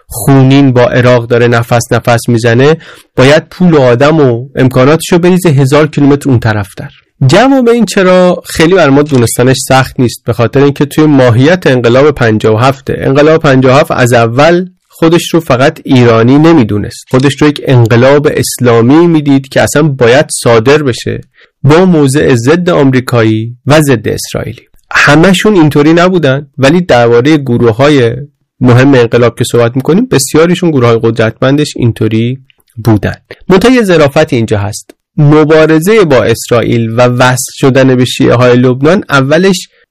خونین با عراق داره نفس نفس میزنه باید پول و آدم و امکاناتشو بریزه هزار کیلومتر اون طرف در؟ جواب این چرا خیلی بر ما دونستنش سخت نیست، به خاطر اینکه توی ماهیت انقلاب پنجاه و هفت انقلاب پنجاه و هفت از اول خودش رو فقط ایرانی نمیدونست، خودش رو یک انقلاب اسلامی میدید که اصلا باید صادر بشه با موضع ضد آمریکایی و ضد اسرائیلی. همشون اینطوری نبودن، ولی درباره گروه‌های مهم انقلاب که صحبت میکنیم بسیاریشون گروه‌های قدرتمندش اینطوری بودن. منتها ظرافت اینجا هست، مبارزه با اسرائیل و وصل شدن به شیعه های لبنان اولش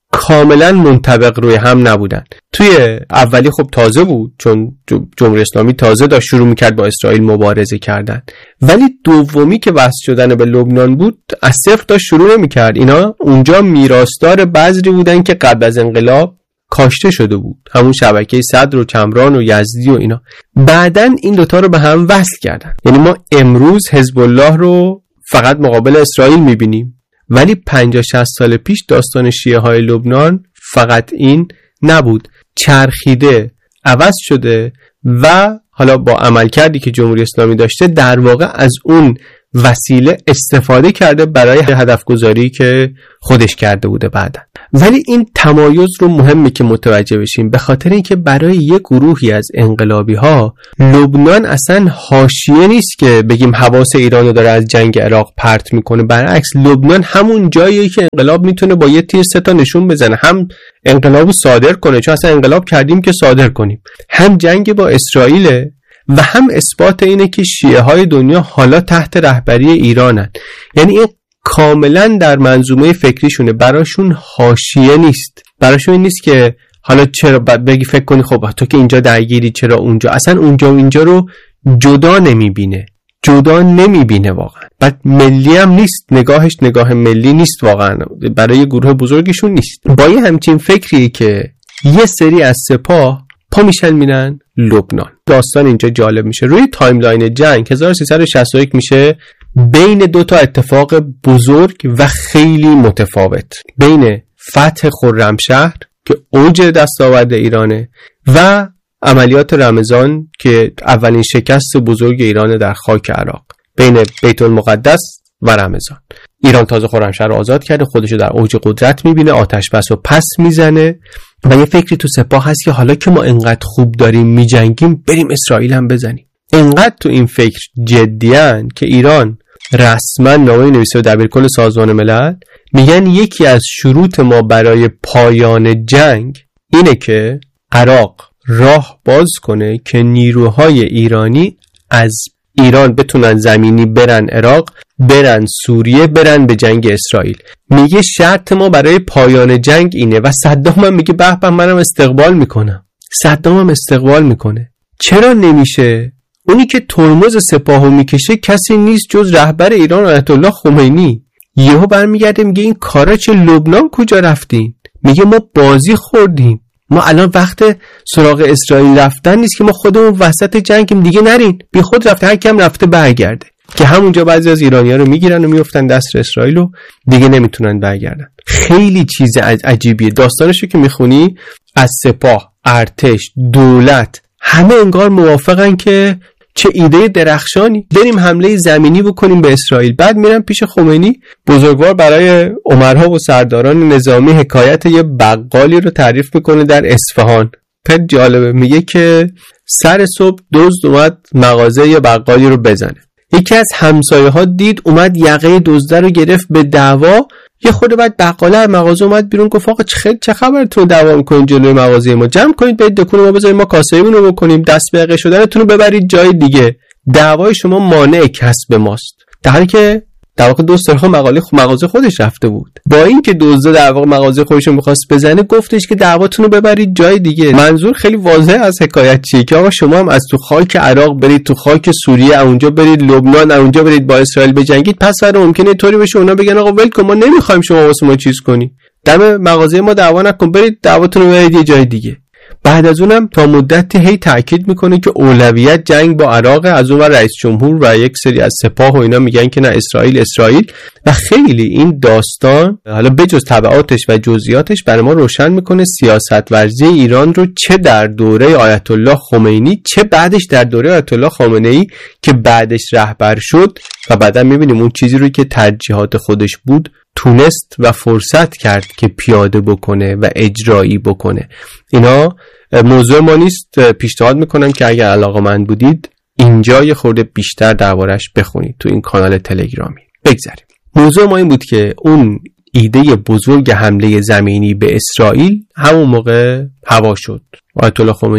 کاملا منطبق روی هم نبودن. توی اولی خب تازه بود، چون جمهوری اسلامی تازه داشت شروع میکرد با اسرائیل مبارزه کردن، ولی دومی که وصل شدن به لبنان بود از صفر داشت شروع نمیکرد. اینا اونجا میراثدار بذری بودن که قبل از انقلاب کاشته شده بود، همون شبکه صدر و کمران و یزدی و اینا. بعدن این دوتا رو به هم وصل کردن. یعنی ما امروز حزب الله رو فقط مقابل اسرائیل میبینیم، ولی پنجاه شصت سال پیش داستان شیعه های لبنان فقط این نبود، چرخیده، عوض شده و حالا با عملکردی که جمهوری اسلامی داشته در واقع از اون وسیله استفاده کرده برای هدف گذاری که خودش کرده بوده بعدن. ولی این تمایز رو مهمه که متوجه بشیم، به خاطر اینکه برای یک گروهی از انقلابی ها لبنان اصلا حاشیه نیست که بگیم حواس ایران رو داره از جنگ عراق پرت میکنه. برعکس، لبنان همون جاییه که انقلاب میتونه با یه تیر سه تا نشون بزنه، هم انقلابو صادر کنه، چون اصلا انقلاب کردیم که صادر کنیم، هم جنگ با اسرائیل و هم اثبات اینه که شیعه های دنیا حالا تحت رهبری ایرانن. یعنی این کاملا در منظومه فکریشونه، براشون حاشیه نیست، براشون این نیست که حالا چرا بگی فکر کنی خب تو که اینجا درگیری چرا اونجا، اصلا اونجا و اینجا رو جدا نمیبینه، جدا نمیبینه واقعا. بعد ملی هم نیست، نگاهش نگاه ملی نیست واقعا، برای گروه بزرگشون نیست. با یه همچین فکری که یه سری از سپاه پا میشن میرن لبنان. داستان اینجا جالب میشه. روی تایملاین جنگ هزار و سیصد و شصت و یک میشه بین دو تا اتفاق بزرگ و خیلی متفاوت، بین فتح خرمشهر که اوج دستاورد ایرانه و عملیات رمضان که اولین شکست بزرگ ایران در خاک عراق، بین بیت المقدس و رمضان. ایران تازه خرمشهر رو آزاد کرده، خودشو در اوج قدرت میبینه، آتش بس و پس میزنه و یه فکری تو سپاه هست که حالا که ما انقدر خوب داریم میجنگیم بریم اسرائیل هم بزنیم. انقدر تو این فکر جدیان که ایران رسما نامه نویسه به دبیرکل سازمان ملل، میگن یکی از شروط ما برای پایان جنگ اینه که عراق راه باز کنه که نیروهای ایرانی از ایران بتونن زمینی برن عراق، برن سوریه، برن به جنگ اسرائیل. میگه شرط ما برای پایان جنگ اینه و صدام هم میگه به به منم استقبال میکنم. صدام هم استقبال میکنه. چرا نمیشه؟ اونی که ترمز سپاهو میکشه کسی نیست جز رهبر ایران آیت الله خمینی. یهو برمیگرده میگه این کارا چه لبنان کجا رفتین؟ میگه ما بازی خوردیم، ما الان وقت سراغ اسرائیل رفتن نیست که ما خودمون وسط جنگیم، دیگه نرین، بی خود رفته، هر کم رفته برگرده. که همونجا بعضی از ایرانی‌ها رو میگیرن و میافتن دست اسرائیل و دیگه نمیتونن برگردن. خیلی چیز عجیبیه. داستانشو که میخونی از سپاه، ارتش، دولت همه انگار موافقن که چه ایده درخشانی، بریم حمله زمینی بکنیم به اسرائیل. بعد میرن پیش خمینی، بزرگوار برای عمرها و سرداران نظامی حکایت یه بقالی رو تعریف میکنه در اصفهان. خیلی جالبه، میگه که سر صبح دزد اومد مغازه یه بقالی رو بزنه. یکی از همسایه ها دید، اومد یقه دزده رو گرفت به دعوا. یه خورده بعد بقاله از مغازه اومد بیرون، گفت آقا چه چه خبرتون دعوا میکنین جلوی مغازه ما؟ جمع کنید برید دکون ما بذارید ما کاسه‌مون رو بکنیم، دست به یقه شدنتون رو ببرید جای دیگه. دعوای شما مانع کسب ماست. در حالی که در واقع دوست داره مقاله مغازه خودش رفته بود. با اینکه دزد در واقع مغازه خودش رو می‌خواست بزنه، گفتش که دعواتون رو ببرید جای دیگه. منظور خیلی واضحه از حکایت چیه که آقا شما هم از تو خاک عراق برید تو خاک سوریه، اونجا برید لبنان، اونجا برید با اسرائیل بجنگید. پس فردا ممکنه طوری بشه اونا بگن آقا ول کن، ما نمی‌خوایم شما واسه ما چیز کنی، دم مغازه ما دعوا نکن، برید دعواتون رو ببرید یه جای دیگه. بعد از اونم تا مدتی هی تاکید میکنه که اولویت جنگ با عراق. از اون ور رئیس جمهور و یک سری از سپاه و اینا میگن که نه اسرائیل اسرائیل. و خیلی این داستان حالا بجز تبعاتش و جزئیاتش برای ما روشن میکنه سیاست ورزی ایران رو، چه در دوره آیت الله خمینی چه بعدش در دوره آیت الله خامنه‌ای که بعدش رهبر شد و بعدا میبینیم اون چیزی رو که ترجیحات خودش بود تونست و فرصت کرد که پیاده بکنه و اجرایی بکنه. اینا موضوع ما نیست، پیشنهاد میکنم که اگر علاقه‌مند بودید اینجا یه خورده بیشتر دربارش بخونید تو این کانال تلگرامی. بگذاریم. موضوع ما این بود که اون ایده بزرگ حمله زمینی به اسرائیل همون موقع هوا شد. آیت الله خمینی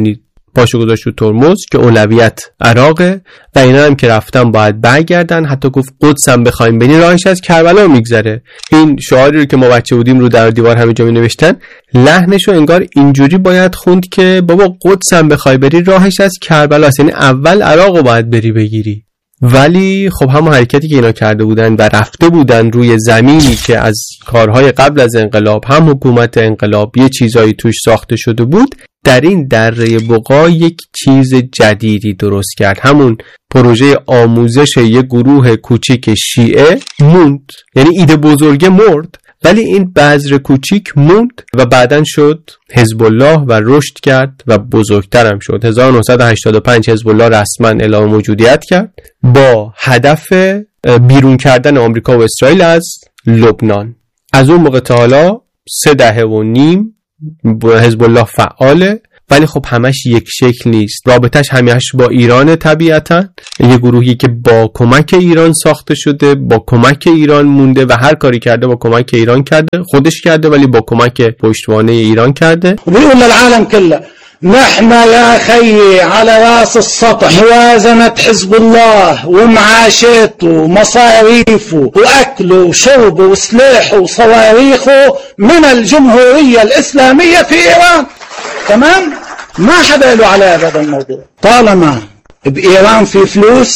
پاشو گذاشت رو ترمز که اولویت عراقه و اینا هم که رفتن باید برگردن. حتی گفت قدس هم بخوایم بری راهش از کربلا میگذره. این شعاری رو که ما بچه بودیم رو در دیوار همه جا می‌نوشتن، لحنش رو انگار اینجوری باید خوند که بابا قدس هم بخوای بری راهش از کربلا است، یعنی اول عراق رو باید بری بگیری. ولی خب همون حرکتی که اینا کرده بودن و رفته بودن روی زمینی که از کارهای قبل از انقلاب هم حکومت انقلاب یه چیزایی توش ساخته شده بود، در این دره بقا یک چیز جدیدی درست کرد. همون پروژه آموزش یک گروه کوچیک شیعه موند، یعنی ایده بزرگه مرد ولی این بذر کوچیک موند و بعدن شد حزب الله و رشد کرد و بزرگتر هم شد. هزار و نهصد و هشتاد و پنج حزب الله رسما اعلام موجودیت کرد با هدف بیرون کردن آمریکا و اسرائیل از لبنان. از اون موقع تا حالا سه دهه و نیم حزب الله فعاله، ولی خب همش یک شکل نیست. رابطش همیشه با ایران، طبیعتا یه گروهی که با کمک ایران ساخته شده، با کمک ایران مونده و هر کاری کرده با کمک ایران کرده، خودش کرده ولی با کمک پشتوانه ایران کرده. بيقول للعالم كله نحن يا خيي على راس السطح موازنة حزب الله ومعاشاته ومصاريفه وأكله وشربه وسلاحه وصواريخه من الجمهورية الإسلامية في إيران. تمام؟ ما حدا له علاقة بهذا الموضوع. طالما بإيران في فلوس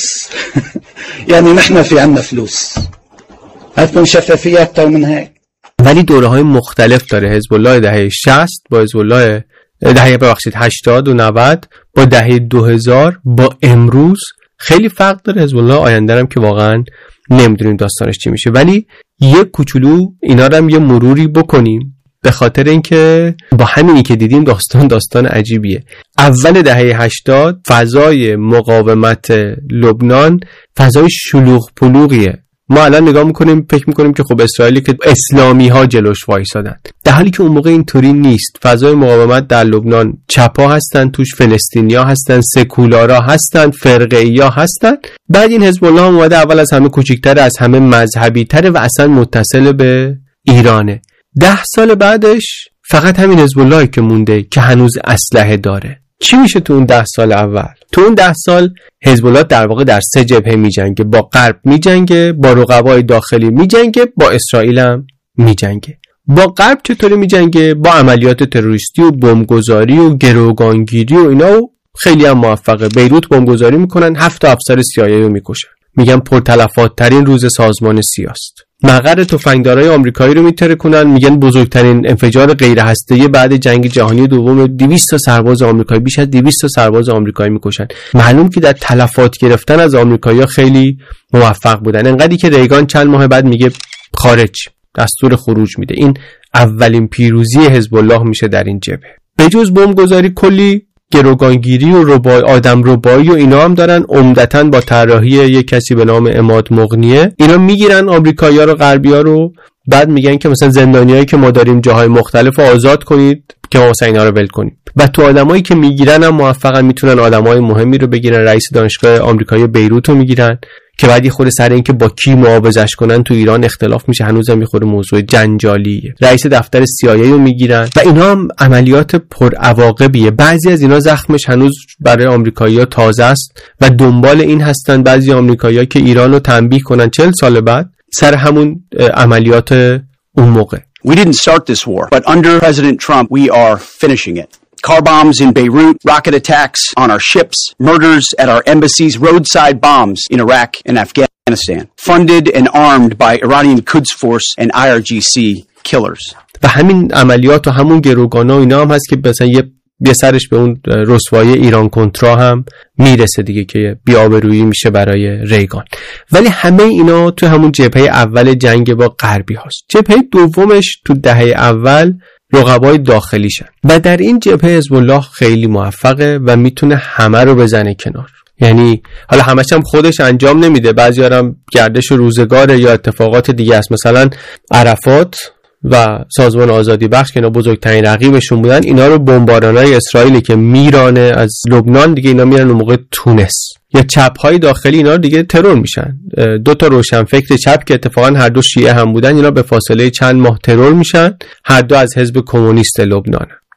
يعني نحن في عنا فلوس. هتكون شفافية أكتر من هيك. ولی دوره های مختلف داره. حزب الله دهه شصت با حزب الله دهه ببخشید هشتاد و نود با دهه دو هزار با امروز خیلی فرق داره. حزب الله آینده هم که واقعا نمیدونیم داستانش چی میشه، ولی یک کوچولو اینا رو هم یه مروری بکنیم به خاطر اینکه با همینی که دیدیم داستان داستان عجیبیه. اول دهه هشتاد فضای مقاومت لبنان فضای شلوغ پلوغیه. ما الان نگاه میکنیم فکر میکنیم که خب اسرائیلی که اسلامی ها جلوش وایسادن، در حالی که اون موقع اینطوری نیست. فضای مقاومت در لبنان چپا هستن، توش فلسطینیا هستن، سکولارا هستن، فرقه‌ایا هستن. بعد این حزب الله اومده اول از همه کوچیک‌تره، از همه مذهبی تره و اصلا متصل به ایرانه. ده سال بعدش فقط همین حزب الله که مونده که هنوز اسلحه داره. چی میشه تو اون ده سال اول؟ تو اون ده سال حزب الله در واقع در سه جبهه میجنگه. با غرب میجنگه، با رقبای داخلی میجنگه، با اسرائیل هم میجنگه. با غرب چطوری میجنگه؟ با عملیات تروریستی و بمبگذاری و گروگانگیری و اینا، و خیلی هم موفقه. بیروت بمبگذاری میکنن، هفت افسر سی آی ای رو میکشن. میگن پرتلفات ترین روز سازمان سیاست. مقر تفنگدارای آمریکایی رو میترکونن، میگن بزرگترین انفجار غیر هسته‌ای بعد جنگ جهانی دوم. دویست تا سرباز آمریکایی، بیش از دویست تا سرباز آمریکایی میکشن. معلوم که در تلفات گرفتن از آمریکایی‌ها خیلی موفق بودن. انقدری که ریگان چند ماه بعد میگه خارج، دستور خروج میده. این اولین پیروزی حزب الله میشه در این جبهه. به جز بمبگذاری کلی گروگانگیری و ربای آدم ربایی و اینا هم دارن، عمدتاً با طراحی یک کسی به نام عماد مغنیه. اینا میگیرن آمریکایی‌ها رو، غربی‌ها رو، بعد میگن که مثلا زندانیایی که ما داریم جاهای مختلف آزاد کنید که ما مثلا اینا رو ول کنیم. و تو آدمایی که میگیرن هم موفقن، میتونن آدمای مهمی رو بگیرن. رئیس دانشگاه آمریکایی بیروت رو میگیرن که بعد یه خورده سر این که با کی معاوضش کنن تو ایران اختلاف میشه، هنوزم یه خورده موضوع جنجالیه. رئیس دفتر سی آی ای رو میگیرن و اینا هم عملیات پر عواقبیه. بعضی از اینا زخمش هنوز برای آمریکایی‌ها تازه است و دنبال این هستن بعضی آمریکایی‌ها که ایران رو تنبیه کنن چهل سال بعد سر همون عملیات اون موقع. We didn't start this war, but under President Trump we are finishing it. Car bombs in Beirut, rocket attacks on our ships, murders at our embassies, roadside bombs in Iraq and Afghanistan, funded and armed by Iranian Quds Force and I R G C killers. و همین عملیات و همون گروگانا و اینا هم هست که مثلا یه یه سرش به اون رسوایی ایران کنترا هم میرسه دیگه که بی‌آبرویی میشه برای ریگان. ولی همه اینا تو همون جبهه اول جنگ با غربی هاست. جبهه دومش تو دهه اول رقبای داخلیشن و در این جبهه حزب الله خیلی موفقه و میتونه همه رو بزنه کنار. یعنی حالا همش هم خودش انجام نمیده، بعضی‌ها هم گردش روزگار یا اتفاقات دیگه است. مثلا عرفات و سازمان آزادی بخش که اینا بزرگترین رقیبشون بودن، اینا رو بمبارانای اسرائیلی که میرانه از لبنان دیگه اینا میرن اون موقع تونس. یا چپ‌های داخلی اینا دیگه ترور میشن. دو تا روشنفکر چپ که اتفاقا هر دو شیعه هم بودن، اینا به فاصله چند ماه ترور میشن. هر دو از حزب کمونیست لبنان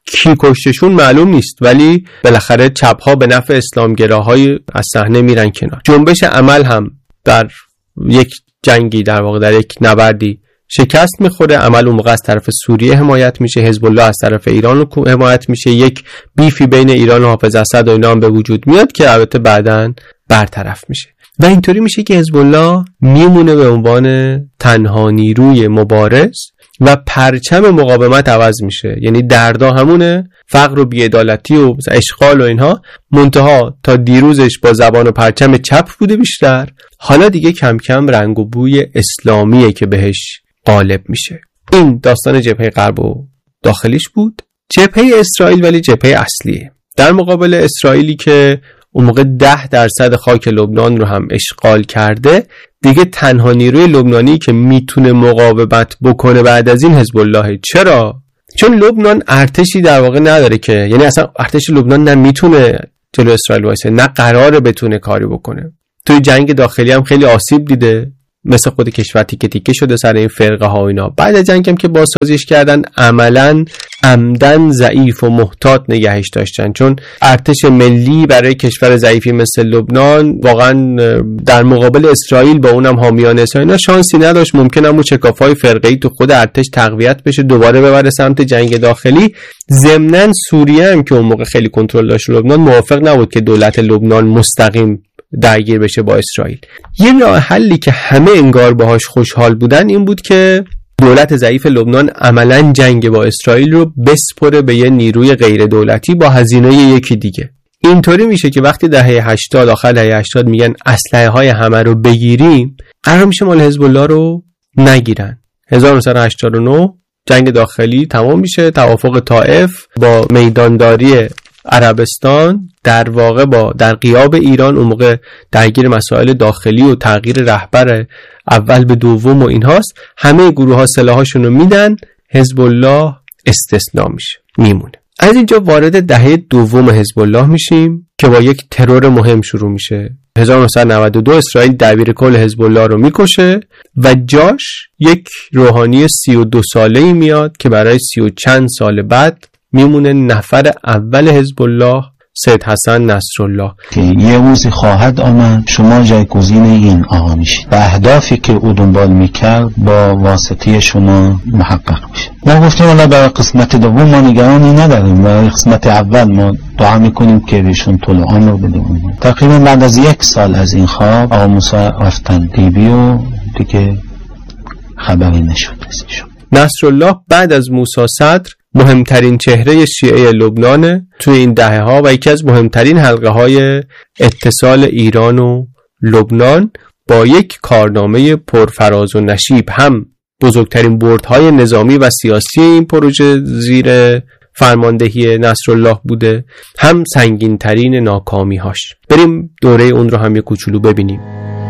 کی کشتشون معلوم نیست، ولی بالاخره چپ‌ها به نفع اسلامگراهای از صحنه میرن کنار. جنبش عمل هم در یک جنگی، در واقع در یک نبردی شکست میخوره. عمل اون موقع از طرف سوریه حمایت میشه، حزب الله از طرف ایران حمایت میشه، یک بیفی بین ایران و حافظ اسد و اینا هم به وجود میاد که البته بعداً برطرف میشه و اینطوری میشه که حزب الله میمونه به عنوان تنها نیروی مبارز و پرچم مقاومت عوض میشه. یعنی دردا همونه، فقر و بی‌عدالتی و اشغال و اینها، منتها تا دیروزش با زبان و پرچم چپ بوده بیشتر، حالا دیگه کم کم رنگ و بوی اسلامیه که بهش غالب میشه. این داستان جبهه غرب و داخلیش بود. جبهه اسرائیل ولی جبهه اصلیه. در مقابل اسرائیلی که اون موقع ده درصد خاک لبنان رو هم اشغال کرده، دیگه تنها نیروی لبنانی که میتونه مقاومت بکنه بعد از این حزب الله. چرا؟ چون لبنان ارتشی در واقع نداره که، یعنی اصلا ارتش لبنان نه میتونه جلو اسرائیل وایسه، نه قراره بتونه کاری بکنه. توی جنگ داخلی هم خیلی آسیب دیده، مثل خود کشور تیکه تیکه شده سر این فرقه ها و اینا. بعد از جنگ هم که بازسازیش کردن، عملاً عمدن ضعیف و محتاط نگهش داشتن، چون ارتش ملی برای کشور ضعیفی مثل لبنان واقعاً در مقابل اسرائیل با اونم حامیان اسرائیل شانسی نداشت. ممکن هم اون شکاف‌های فرقه‌ای تو خود ارتش تقویت بشه، دوباره ببره سمت جنگ داخلی. ضمناً سوریه هم که اون موقع خیلی کنترل داشت لبنان، موافق نبود که دولت لبنان مستقیم درگیر بشه با اسرائیل. یه راه حلی که همه انگار باهاش خوشحال بودن این بود که دولت ضعیف لبنان عملاً جنگ با اسرائیل رو بسپره به یه نیروی غیر دولتی با هزینه یکی دیگه. اینطوری میشه که وقتی دهه هشتاد، آخر دهه هشتاد میگن اسلحه های همه رو بگیریم، قرار میشه مال حزب الله رو نگیرن. هزار و نهصد و هشتاد و نه جنگ داخلی تمام میشه، توافق طائف با میدانداری عربستان در واقع با در غیاب ایران اون موقع درگیر مسائل داخلی و تغییر رهبر اول به دوم و اینهاست. همه گروه ها سلاحاشون رو میدن، حزب الله استثنا میشه، میمونه. از اینجا وارد دهه دوم حزب الله میشیم که با یک ترور مهم شروع میشه. هزار و نهصد و نود و دو اسرائیل دبیر کل حزب الله رو میکشه و جاش یک روحانی سی و دو ساله‌ای میاد که برای سی و چند سال بعد میمونه نفر اول حزب الله، سید حسن نصرالله. که یه روزی خواهد آمد شما جایگزین این آقا میشید و اهدافی که او دنبال میکرد با واسطه شما محقق میشه. ما گفتیم حالا برای قسمت دوم ما نگرانی نداریم، برای قسمت اول ما دعا میکنیم که بهشون طول عمر بده. تقریبا بعد از یک سال از این خواب آقا موسی رفتن لیبی و دیگه خبری نشد ازشون. نصرالله بعد از موسی صدر مهمترین چهره شیعه لبنانه توی این دهه ها و یکی از مهمترین حلقه های اتصال ایران و لبنان با یک کارنامه پرفراز و نشیب. هم بزرگترین بردهای نظامی و سیاسی این پروژه زیر فرماندهی نصرالله بوده، هم سنگینترین ناکامی هاش. بریم دوره اون رو هم یک کوچولو ببینیم.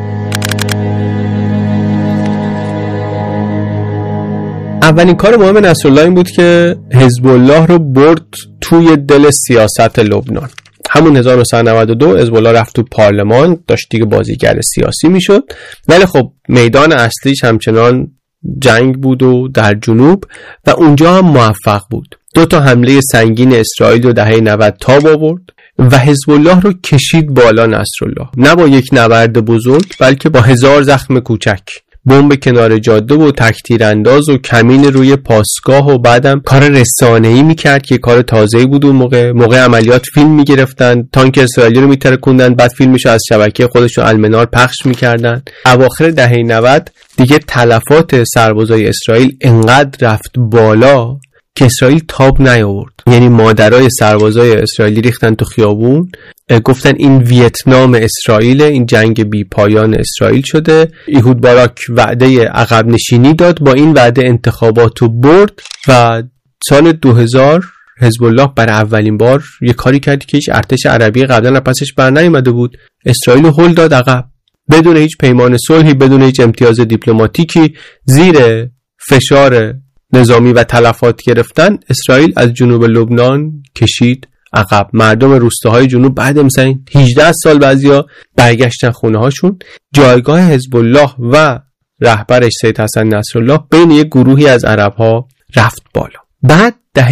اولین کار مهم نصرالله این بود که حزب الله رو برد توی دل سیاست لبنان. همون هزار و نهصد و نود و دو حزب الله رفت تو پارلمان، داشت دیگه بازیگر سیاسی میشد، ولی خب میدان اصلیش همچنان جنگ بود و در جنوب و اونجا هم موفق بود. دو تا حمله سنگین اسرائیل رو دهه نود تاب آورد و حزب الله رو کشید بالا نصرالله، نه با یک نبرد بزرگ بلکه با هزار زخم کوچک، بمب کنار جاده و تکتیر انداز و کمین روی پاسگاه و بعدم کار رسانه‌ای میکرد که کار تازه‌ای بود اون موقع. موقع عملیات فیلم میگرفتن، تانک اسرائیلی رو میترکوندن، بعد فیلمشو از شبکه خودشون المنار پخش میکردن. اواخر دهه نود دیگه تلفات سربازای اسرائیل انقدر رفت بالا که اسرائیل تاب نیاورد. یعنی مادرای سربازای اسرائیلی ریختن تو خیابون، گفتن این ویتنام اسرائیل، این جنگ بی پایان اسرائیل شده. ایهود باراک وعده عقب نشینی داد، با این وعده انتخاباتو برد و سال دو هزار حزب الله برای اولین بار یه کاری کرد که هیچ ارتش عربی قبلا پسش بر نیامده بود. اسرائیل رو هل داد عقب، بدون هیچ پیمان صلحی، بدون هیچ امتیاز دیپلماتیکی، زیر فشار نظامی و تلفات گرفتن، اسرائیل از جنوب لبنان کشید عقب. مردم روستاهای جنوب بعد مثلا هجده سال بعضیا برگشتن خونه هاشون. جایگاه حزب الله و رهبرش سید حسن نصرالله بین یک گروهی از عرب ها رفت بالا. بعد دهه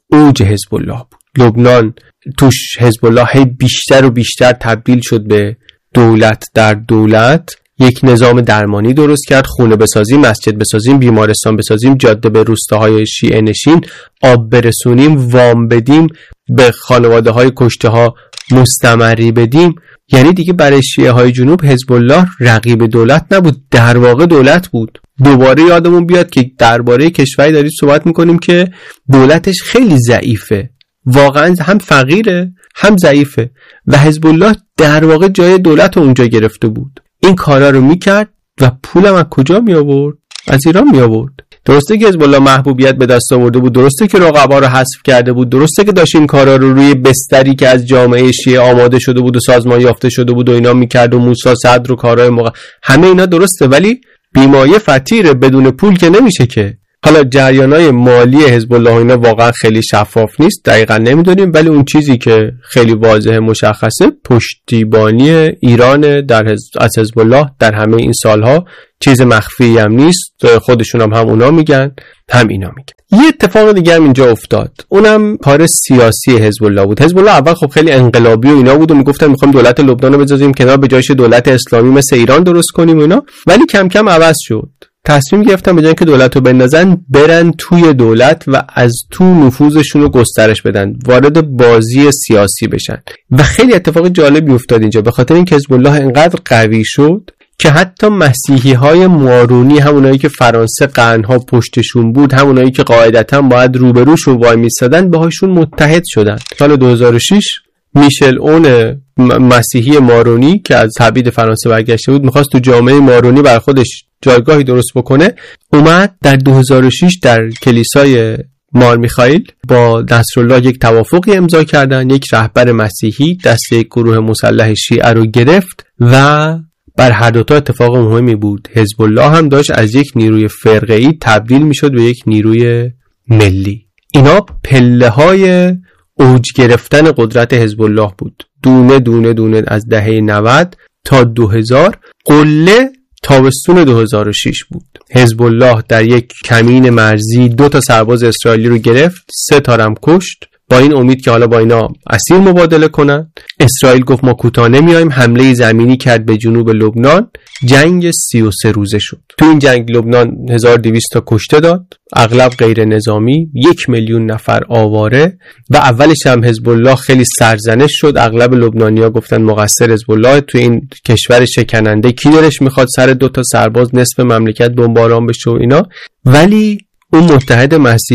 اوج حزب الله بود. لبنان توش حزب الله هی بیشتر و بیشتر تبدیل شد به دولت در دولت. یک نظام درمانی درست کرد، خونه بسازیم، مسجد بسازیم، بیمارستان بسازیم، جاده به روستاهای شیعه نشین، آب برسونیم، وام بدیم، به خانواده های کشته ها مستمری بدیم. یعنی دیگه برای شیعه های جنوب حزب الله رقیب دولت نبود، در واقع دولت بود. دوباره یادمون بیاد که درباره کشوری دارید صحبت میکنیم که دولتش خیلی ضعیفه، واقعا هم فقیره هم ضعیفه و حزب الله در واقع جای دولت رو اونجا گرفته بود. این کارا رو میکرد و پولم از کجا می آورد؟ از ایران می آورد. درسته که حزب الله محبوبیت به دست آورده بود، درسته که رقبا رو حذف کرده بود، درسته که داشت این کارا رو روی بستری که از جامعه شیعه آماده شده بود و سازمان یافته شده بود و اینا میکرد و موسی صدر و کارهای موقع، همه اینا درسته، ولی بیمایه فطیره، بدون پول که نمیشه که. حالا جریانای مالی حزب الله اینا واقعا خیلی شفاف نیست، دقیقاً نمیدونیم، ولی اون چیزی که خیلی واضحه مشخصه پشتیبانی ایران در حزب از حزب الله در همه این سالها، چیز مخفی هم نیست، خودشون هم, هم اونا میگن هم اینا میگن. یه اتفاق دیگه هم اینجا افتاد، اونم کار سیاسی حزب الله بود. حزب الله اول خب خیلی انقلابی و اینا بود و میگفتن میخوایم دولت لبنان رو بذاریم کنار، به جایش دولت اسلامی مثل ایران درست کنیم و اینا، ولی کم کم عوض شد. تصمیم گرفتن به جای که دولت رو بندازن برن توی دولت و از تو نفوذشون رو گسترش بدن، وارد بازی سیاسی بشن و خیلی اتفاق جالبی افتاد اینجا، به خاطر اینکه حزب الله انقدر قوی شد که حتی مسیحی های مارونی، همونایی که فرانسه قرنها پشتشون بود، همونایی که قاعدتا باید روبروشون وای میستادن، باهاشون متحد شدن. سال دو هزار و شش میشل اون مسیحی مارونی که از تبعید فرانسه برگشته بود میخواست تو جامعه مارونی بر خودش جایگاهی درست بکنه، اومد در دو هزار و شش در کلیسای مار میخائیل با نصرالله یک توافقی امضا کردن، یک رهبر مسیحی دست یک گروه مسلح شیعه رو گرفت و بر هر دوتا اتفاق مهمی بود. حزب الله هم داشت از یک نیروی فرقه‌ای تبدیل میشد به یک نیروی ملی. اینا پله های اوج گرفتن قدرت حزب الله بود، دونه دونه دونه از دهه نود تا دو هزار. قله تابستون دو هزار و شش بود. حزب الله در یک کمین مرزی دو تا سرباز اسرائیلی رو گرفت، سه تا هم کشت، با این امید که حالا با اینا اسیر مبادله کنن. اسرائیل گفت ما کوتاه نمیایم، حمله زمینی کرد به جنوب لبنان. جنگ سی و سه روزه شد. تو این جنگ لبنان هزار و دویست تا کشته داد، اغلب غیر نظامی، یک میلیون نفر آواره و اولش هم حزب الله خیلی سرزنش شد. اغلب لبنانی‌ها گفتن مقصر حزب الله تو این کشور شکننده، کی دلش میخواد سر دو تا سرباز نصف مملکت بمباران بشه و اینا. ولی اون متحد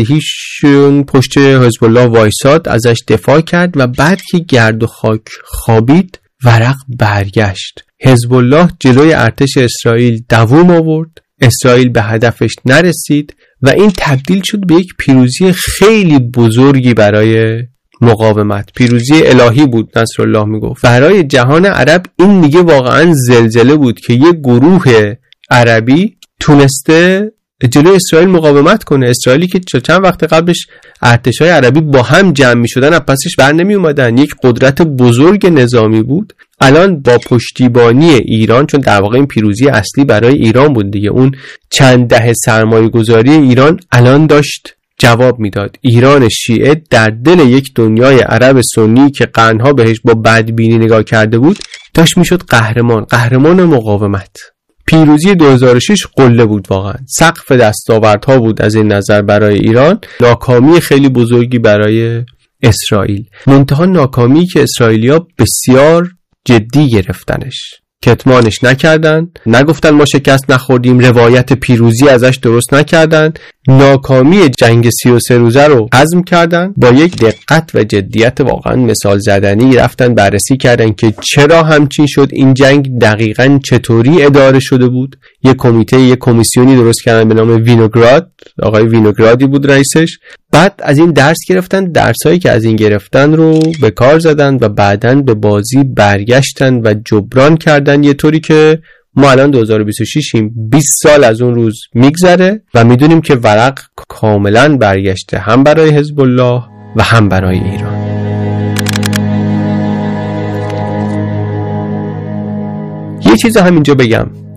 مسیحیشون پشت حزب الله وایساد، ازش دفاع کرد و بعد که گرد و خاک خوابید ورق برگشت. حزب الله جلوی ارتش اسرائیل دووم آورد، اسرائیل به هدفش نرسید و این تبدیل شد به یک پیروزی خیلی بزرگی برای مقاومت. پیروزی الهی بود، نصرالله میگفت. برای جهان عرب این دیگه واقعا زلزله بود که یک گروه عربی تونسته جلوی اسرائیل مقاومت کنه. اسرائیلی که چند وقت قبلش ارتشای عربی با هم جمع می شدن، از پسش بر نمی اومدن، یک قدرت بزرگ نظامی بود، الان با پشتیبانی ایران، چون در واقع این پیروزی اصلی برای ایران بود دیگه، اون چند دهه سرمایه گذاری ایران الان داشت جواب میداد. ایران شیعه در دل یک دنیای عرب سنی که قرنها بهش با بدبینی نگاه کرده بود داشت میشد قهرمان، قهرمان مقاومت. پیروزی دو هزار و شش قله بود، واقعا سقف دستاوردها بود از این نظر برای ایران، ناکامی خیلی بزرگی برای اسرائیل. منتها ناکامی که اسرائیلیا بسیار جدی گرفتنش، کتمانش نکردن، نگفتن ما شکست نخوردیم، روایت پیروزی ازش درست نکردن، ناکامی جنگ سی و سه روزه رو هضم کردن، با یک دقت و جدیت واقعا مثال زدنی رفتن بررسی کردن که چرا همچین شد، این جنگ دقیقاً چطوری اداره شده بود. یک کمیته، یک کمیسیونی درست کردن به نام وینوگراد، آقای وینوگرادی بود رئیسش. بعد از این درس گرفتن، درسایی که از این گرفتن رو به کار زدن و بعداً به بازی برگشتن و جبران کردن، یه طوری که ما الان دو هزار و بیست و شش ایم، بیست سال از اون روز میگذره و میدونیم که ورق کاملا برگشته، هم برای حزب الله و هم برای ایران. یه چیز همینجا بگم،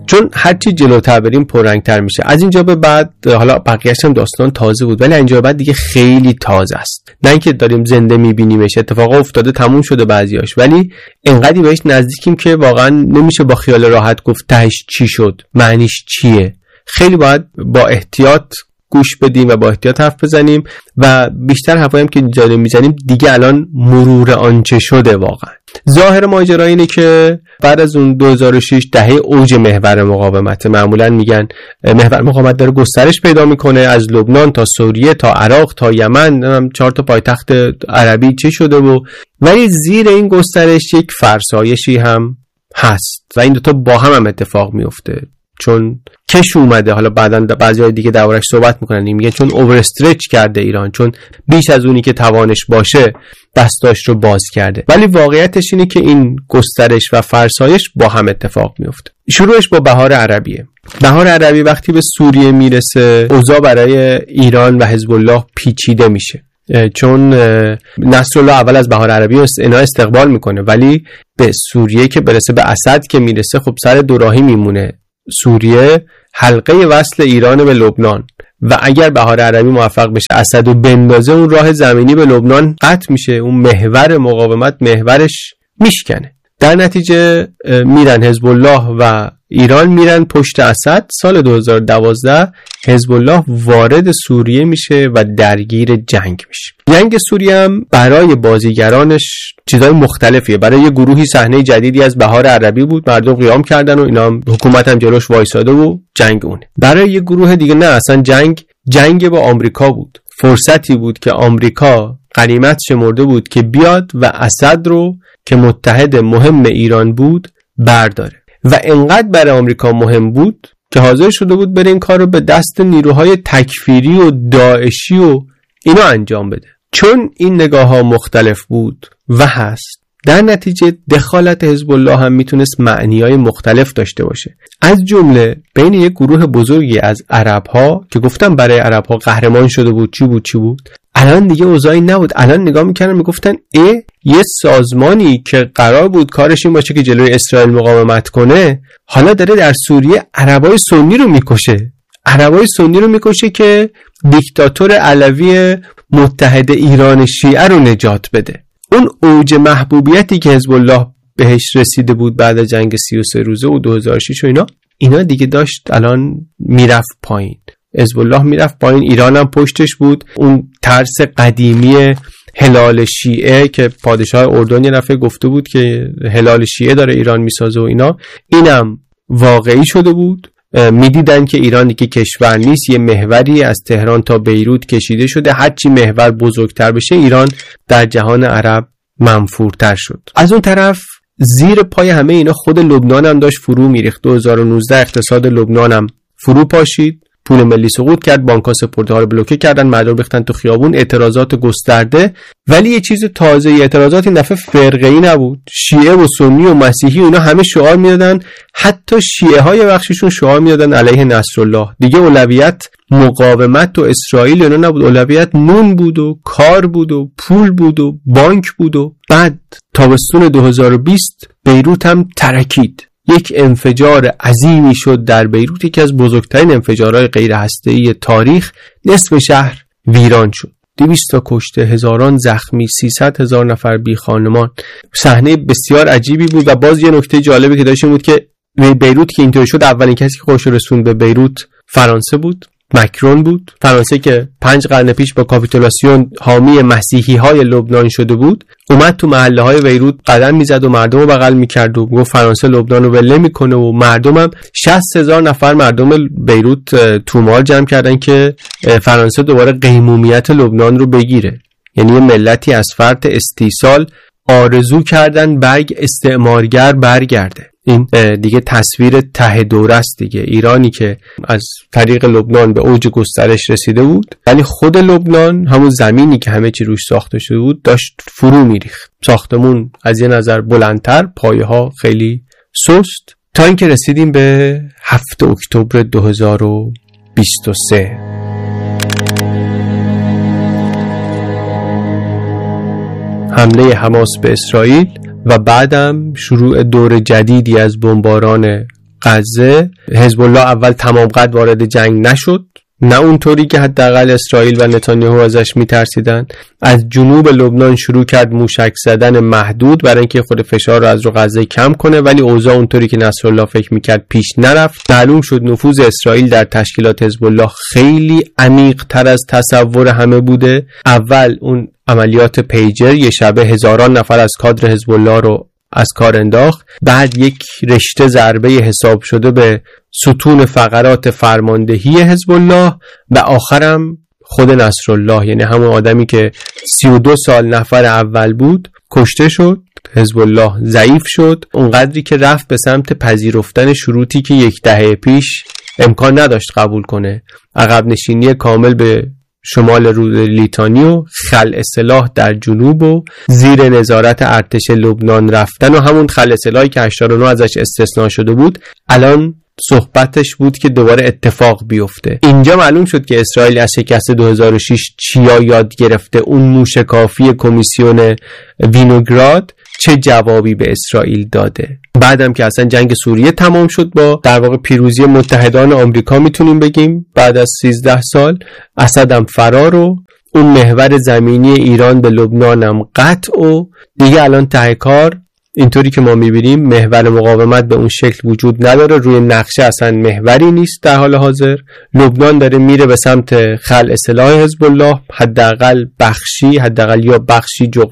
چون هرچی جلوتر بریم پررنگتر میشه. از اینجا به بعد حالا بقیه‌اش هم داستان تازه بود، ولی اینجا بعد دیگه خیلی تازه است. نه اینکه داریم زنده میبینیمش، اتفاقا افتاده تموم شده بعضیاش، ولی انقدر بهش نزدیکیم که واقعا نمیشه با خیال راحت گفت تهش چی شد، معنیش چیه. خیلی باید با احتیاط گوش بدیم و با احتیاط حرف بزنیم و بیشتر حرفایی هم که داریم میزنیم دیگه الان مرور آنچه شده. واقعا ظاهر ماجرا اینه که بعد از اون دو هزار و شش دهه اوج محور مقاومت، معمولا میگن محور مقاومت داره گسترش پیدا میکنه از لبنان تا سوریه تا عراق تا یمن، چهار تا پایتخت عربی چه شده و ولی زیر این گسترش یک فرسایشی هم هست و این دوتا با هم هم اتفاق میفته. چون کش اومده، حالا بعداً بعضی‌های دیگه دربارش صحبت میکنن، میگن چون اوور استرچ کرده ایران، چون بیش از اونی که توانش باشه دستاش رو باز کرده. ولی واقعیتش اینه که این گسترش و فرسایش با هم اتفاق میفته. شروعش با بهار عربیه. بهار عربی وقتی به سوریه میرسه اوضاع برای ایران و حزب الله پیچیده میشه، چون نصرالله اول از بهار عربی اینا استقبال میکنه، ولی به سوریه که برسه، به اسد که میرسه، خب سر دوراهی میمونه. سوریه حلقه وصل ایران به لبنان و اگر بهار عربی موفق بشه اسد و بندازه، اون راه زمینی به لبنان قطع میشه، اون محور مقاومت محورش میشکنه. در نتیجه میرن حزب الله و ایران میرن پشت اسد. سال دو هزار و دوازده حزب الله وارد سوریه میشه و درگیر جنگ میشه. جنگ سوریه هم برای بازیگرانش چیزای مختلفیه. برای یه گروهی صحنه جدیدی از بهار عربی بود، مردم قیام کردن و اینا هم حکومت هم جلوش وایساده و جنگ اونه. برای یه گروه دیگه نه، اصلا جنگ جنگ با آمریکا بود. فرصتی بود که آمریکا غنیمت شمرده بود که بیاد و اسد رو که متحد مهم ایران بود برداره و انقدر برای آمریکا مهم بود که حاضر شده بود بره این کار رو به دست نیروهای تکفیری و داعشی و اینا انجام بده. چون این نگاه ها مختلف بود و هست، در نتیجه دخالت حزب الله هم میتونست معنی‌های مختلف داشته باشه. از جمله بین یک گروه بزرگی از عرب ها که گفتم برای عرب ها قهرمان شده بود، چی بود چی بود، الان دیگه اوضاعی نبود. الان نگاه میکردن میگفتن ای یه سازمانی که قرار بود کارش این باشه که جلوی اسرائیل مقاومت کنه، حالا داره در سوریه عربای سنی رو میکشه. عربای سنی رو میکشه که دیکتاتور علوی متحد ایران شیعه رو نجات بده. اون اوج محبوبیتی که حزب الله بهش رسیده بود بعد از جنگ سی و سه روزه و دو هزار و شش و اینا اینا دیگه داشت الان میرفت پایین. حزب الله میرفت پایین، ایران هم پشتش بود. اون ترس قدیمی هلال شیعه که پادشاه اردن یه دفعه گفته بود که هلال شیعه داره ایران میسازه و اینا، اینم واقعی شده بود. میدیدن که ایران دیگه کشور نیست، یه محوری از تهران تا بیروت کشیده شده. هرچی محور بزرگتر بشه ایران در جهان عرب منفورتر شد. از اون طرف زیر پای همه اینا خود لبنان هم داشت فرو میریخت. دو هزار و نوزده اقتصاد لبنان هم فرو پاشید، پول ملی سقوط کرد، بانک‌ها سپرده‌ها رو بلوکه کردن، مردم ریختن تو خیابون، اعتراضات گسترده. ولی یه چیز تازه، اعتراضات این دفعه فرقه‌ای نبود. شیعه و سنی و مسیحی اونا همه شعار میدادن، حتی شیعه‌های بخششون شعار میدادن علیه نصرالله. دیگه اولویت مقاومت و اسرائیل اونا نبود، اولویت نون بود و کار بود و پول بود و بانک بود. و بعد تابستون دو هزار و بیست بیروت هم ترکید. یک انفجار عظیمی شد در بیروت، یکی از بزرگترین انفجارهای غیر هسته‌ای تاریخ. نصف شهر ویران شد، دویست تا کشته، هزاران زخمی، سیصد هزار نفر بی خانمان. صحنه بسیار عجیبی بود. و باز یه نکته جالبی که داشت این بود که بیروت که اینطوری شد، اولین کسی که خودش رسوند به بیروت فرانسه بود، مکرون بود. فرانسه که پنج قرن پیش با کاپیتولاسیون حامی مسیحی های لبنان شده بود، اومد تو محله های بیروت قدم میزد و مردم رو بغل میکرد و گفت فرانسه لبنان رو ول نمیکنه. و مردم هم شصت هزار نفر مردم بیروت تومار جمع کردن که فرانسه دوباره قیمومیت لبنان رو بگیره. یعنی یه ملتی از فرط استیصال آرزو کردن برگ استعمارگر برگرده. این دیگه تصویر ته دوره است دیگه. ایرانی که از طریق لبنان به اوج گسترش رسیده بود، ولی خود لبنان، همون زمینی که همه چی روش ساخته شده بود، داشت فرو میریخت. ساختمون از یه نظر بلندتر، پایه ها خیلی سست، تا اینکه رسیدیم به هفتم اکتبر دو هزار و بیست و سه. حمله حماس به اسرائیل و بعدم شروع دور جدیدی از بمباران غزه حزب الله اول تمام قد وارد جنگ نشد، نه اونطوری که حداقل اسرائیل و نتانیاهو ازش میترسیدن. از جنوب لبنان شروع کرد موشک زدن محدود برای اینکه خود فشار رو از رو غزه کم کنه، ولی اوضاع اونطوری که نصرالله فکر میکرد پیش نرفت. معلوم شد نفوذ اسرائیل در تشکیلات حزب الله خیلی عمیق تر از تصور همه بوده. اول اون عملیات پیجر یه شبه هزاران نفر از کادر حزب الله رو از کار انداخت، بعد یک رشته ضربه حساب شده به ستون فقرات فرماندهی حزب الله و آخرم خود نصرالله، یعنی همون آدمی که سی و دو سال نفر اول بود کشته شد. حزب الله ضعیف شد اونقدری که رفت به سمت پذیرفتن شروطی که یک دهه پیش امکان نداشت قبول کنه، عقب نشینی کامل به شمال رود لیتانی و خلع سلاح در جنوب و زیر نظارت ارتش لبنان رفتن و همون خلع سلاحی که هشتاد و نه ازش استثناء شده بود الان صحبتش بود که دوباره اتفاق بیفته. اینجا معلوم شد که اسرائیل از شکست دو هزار و شش چیا یاد گرفته، اون موشکافی کمیسیون وینوگراد چه جوابی به اسرائیل داده. بعدم که اصلا جنگ سوریه تمام شد با در واقع پیروزی متحدان آمریکا میتونیم بگیم بعد از سیزده سال، اسدم فرار و اون محور زمینی ایران به لبنانم قطع و دیگه الان ته کار اینطوری که ما میبینیم محور مقاومت به اون شکل وجود نداره، روی نقشه اصلا محوری نیست در حال حاضر. لبنان داره میره به سمت خلع سلاح حزب الله، حداقل بخشی حداقل یا بخشی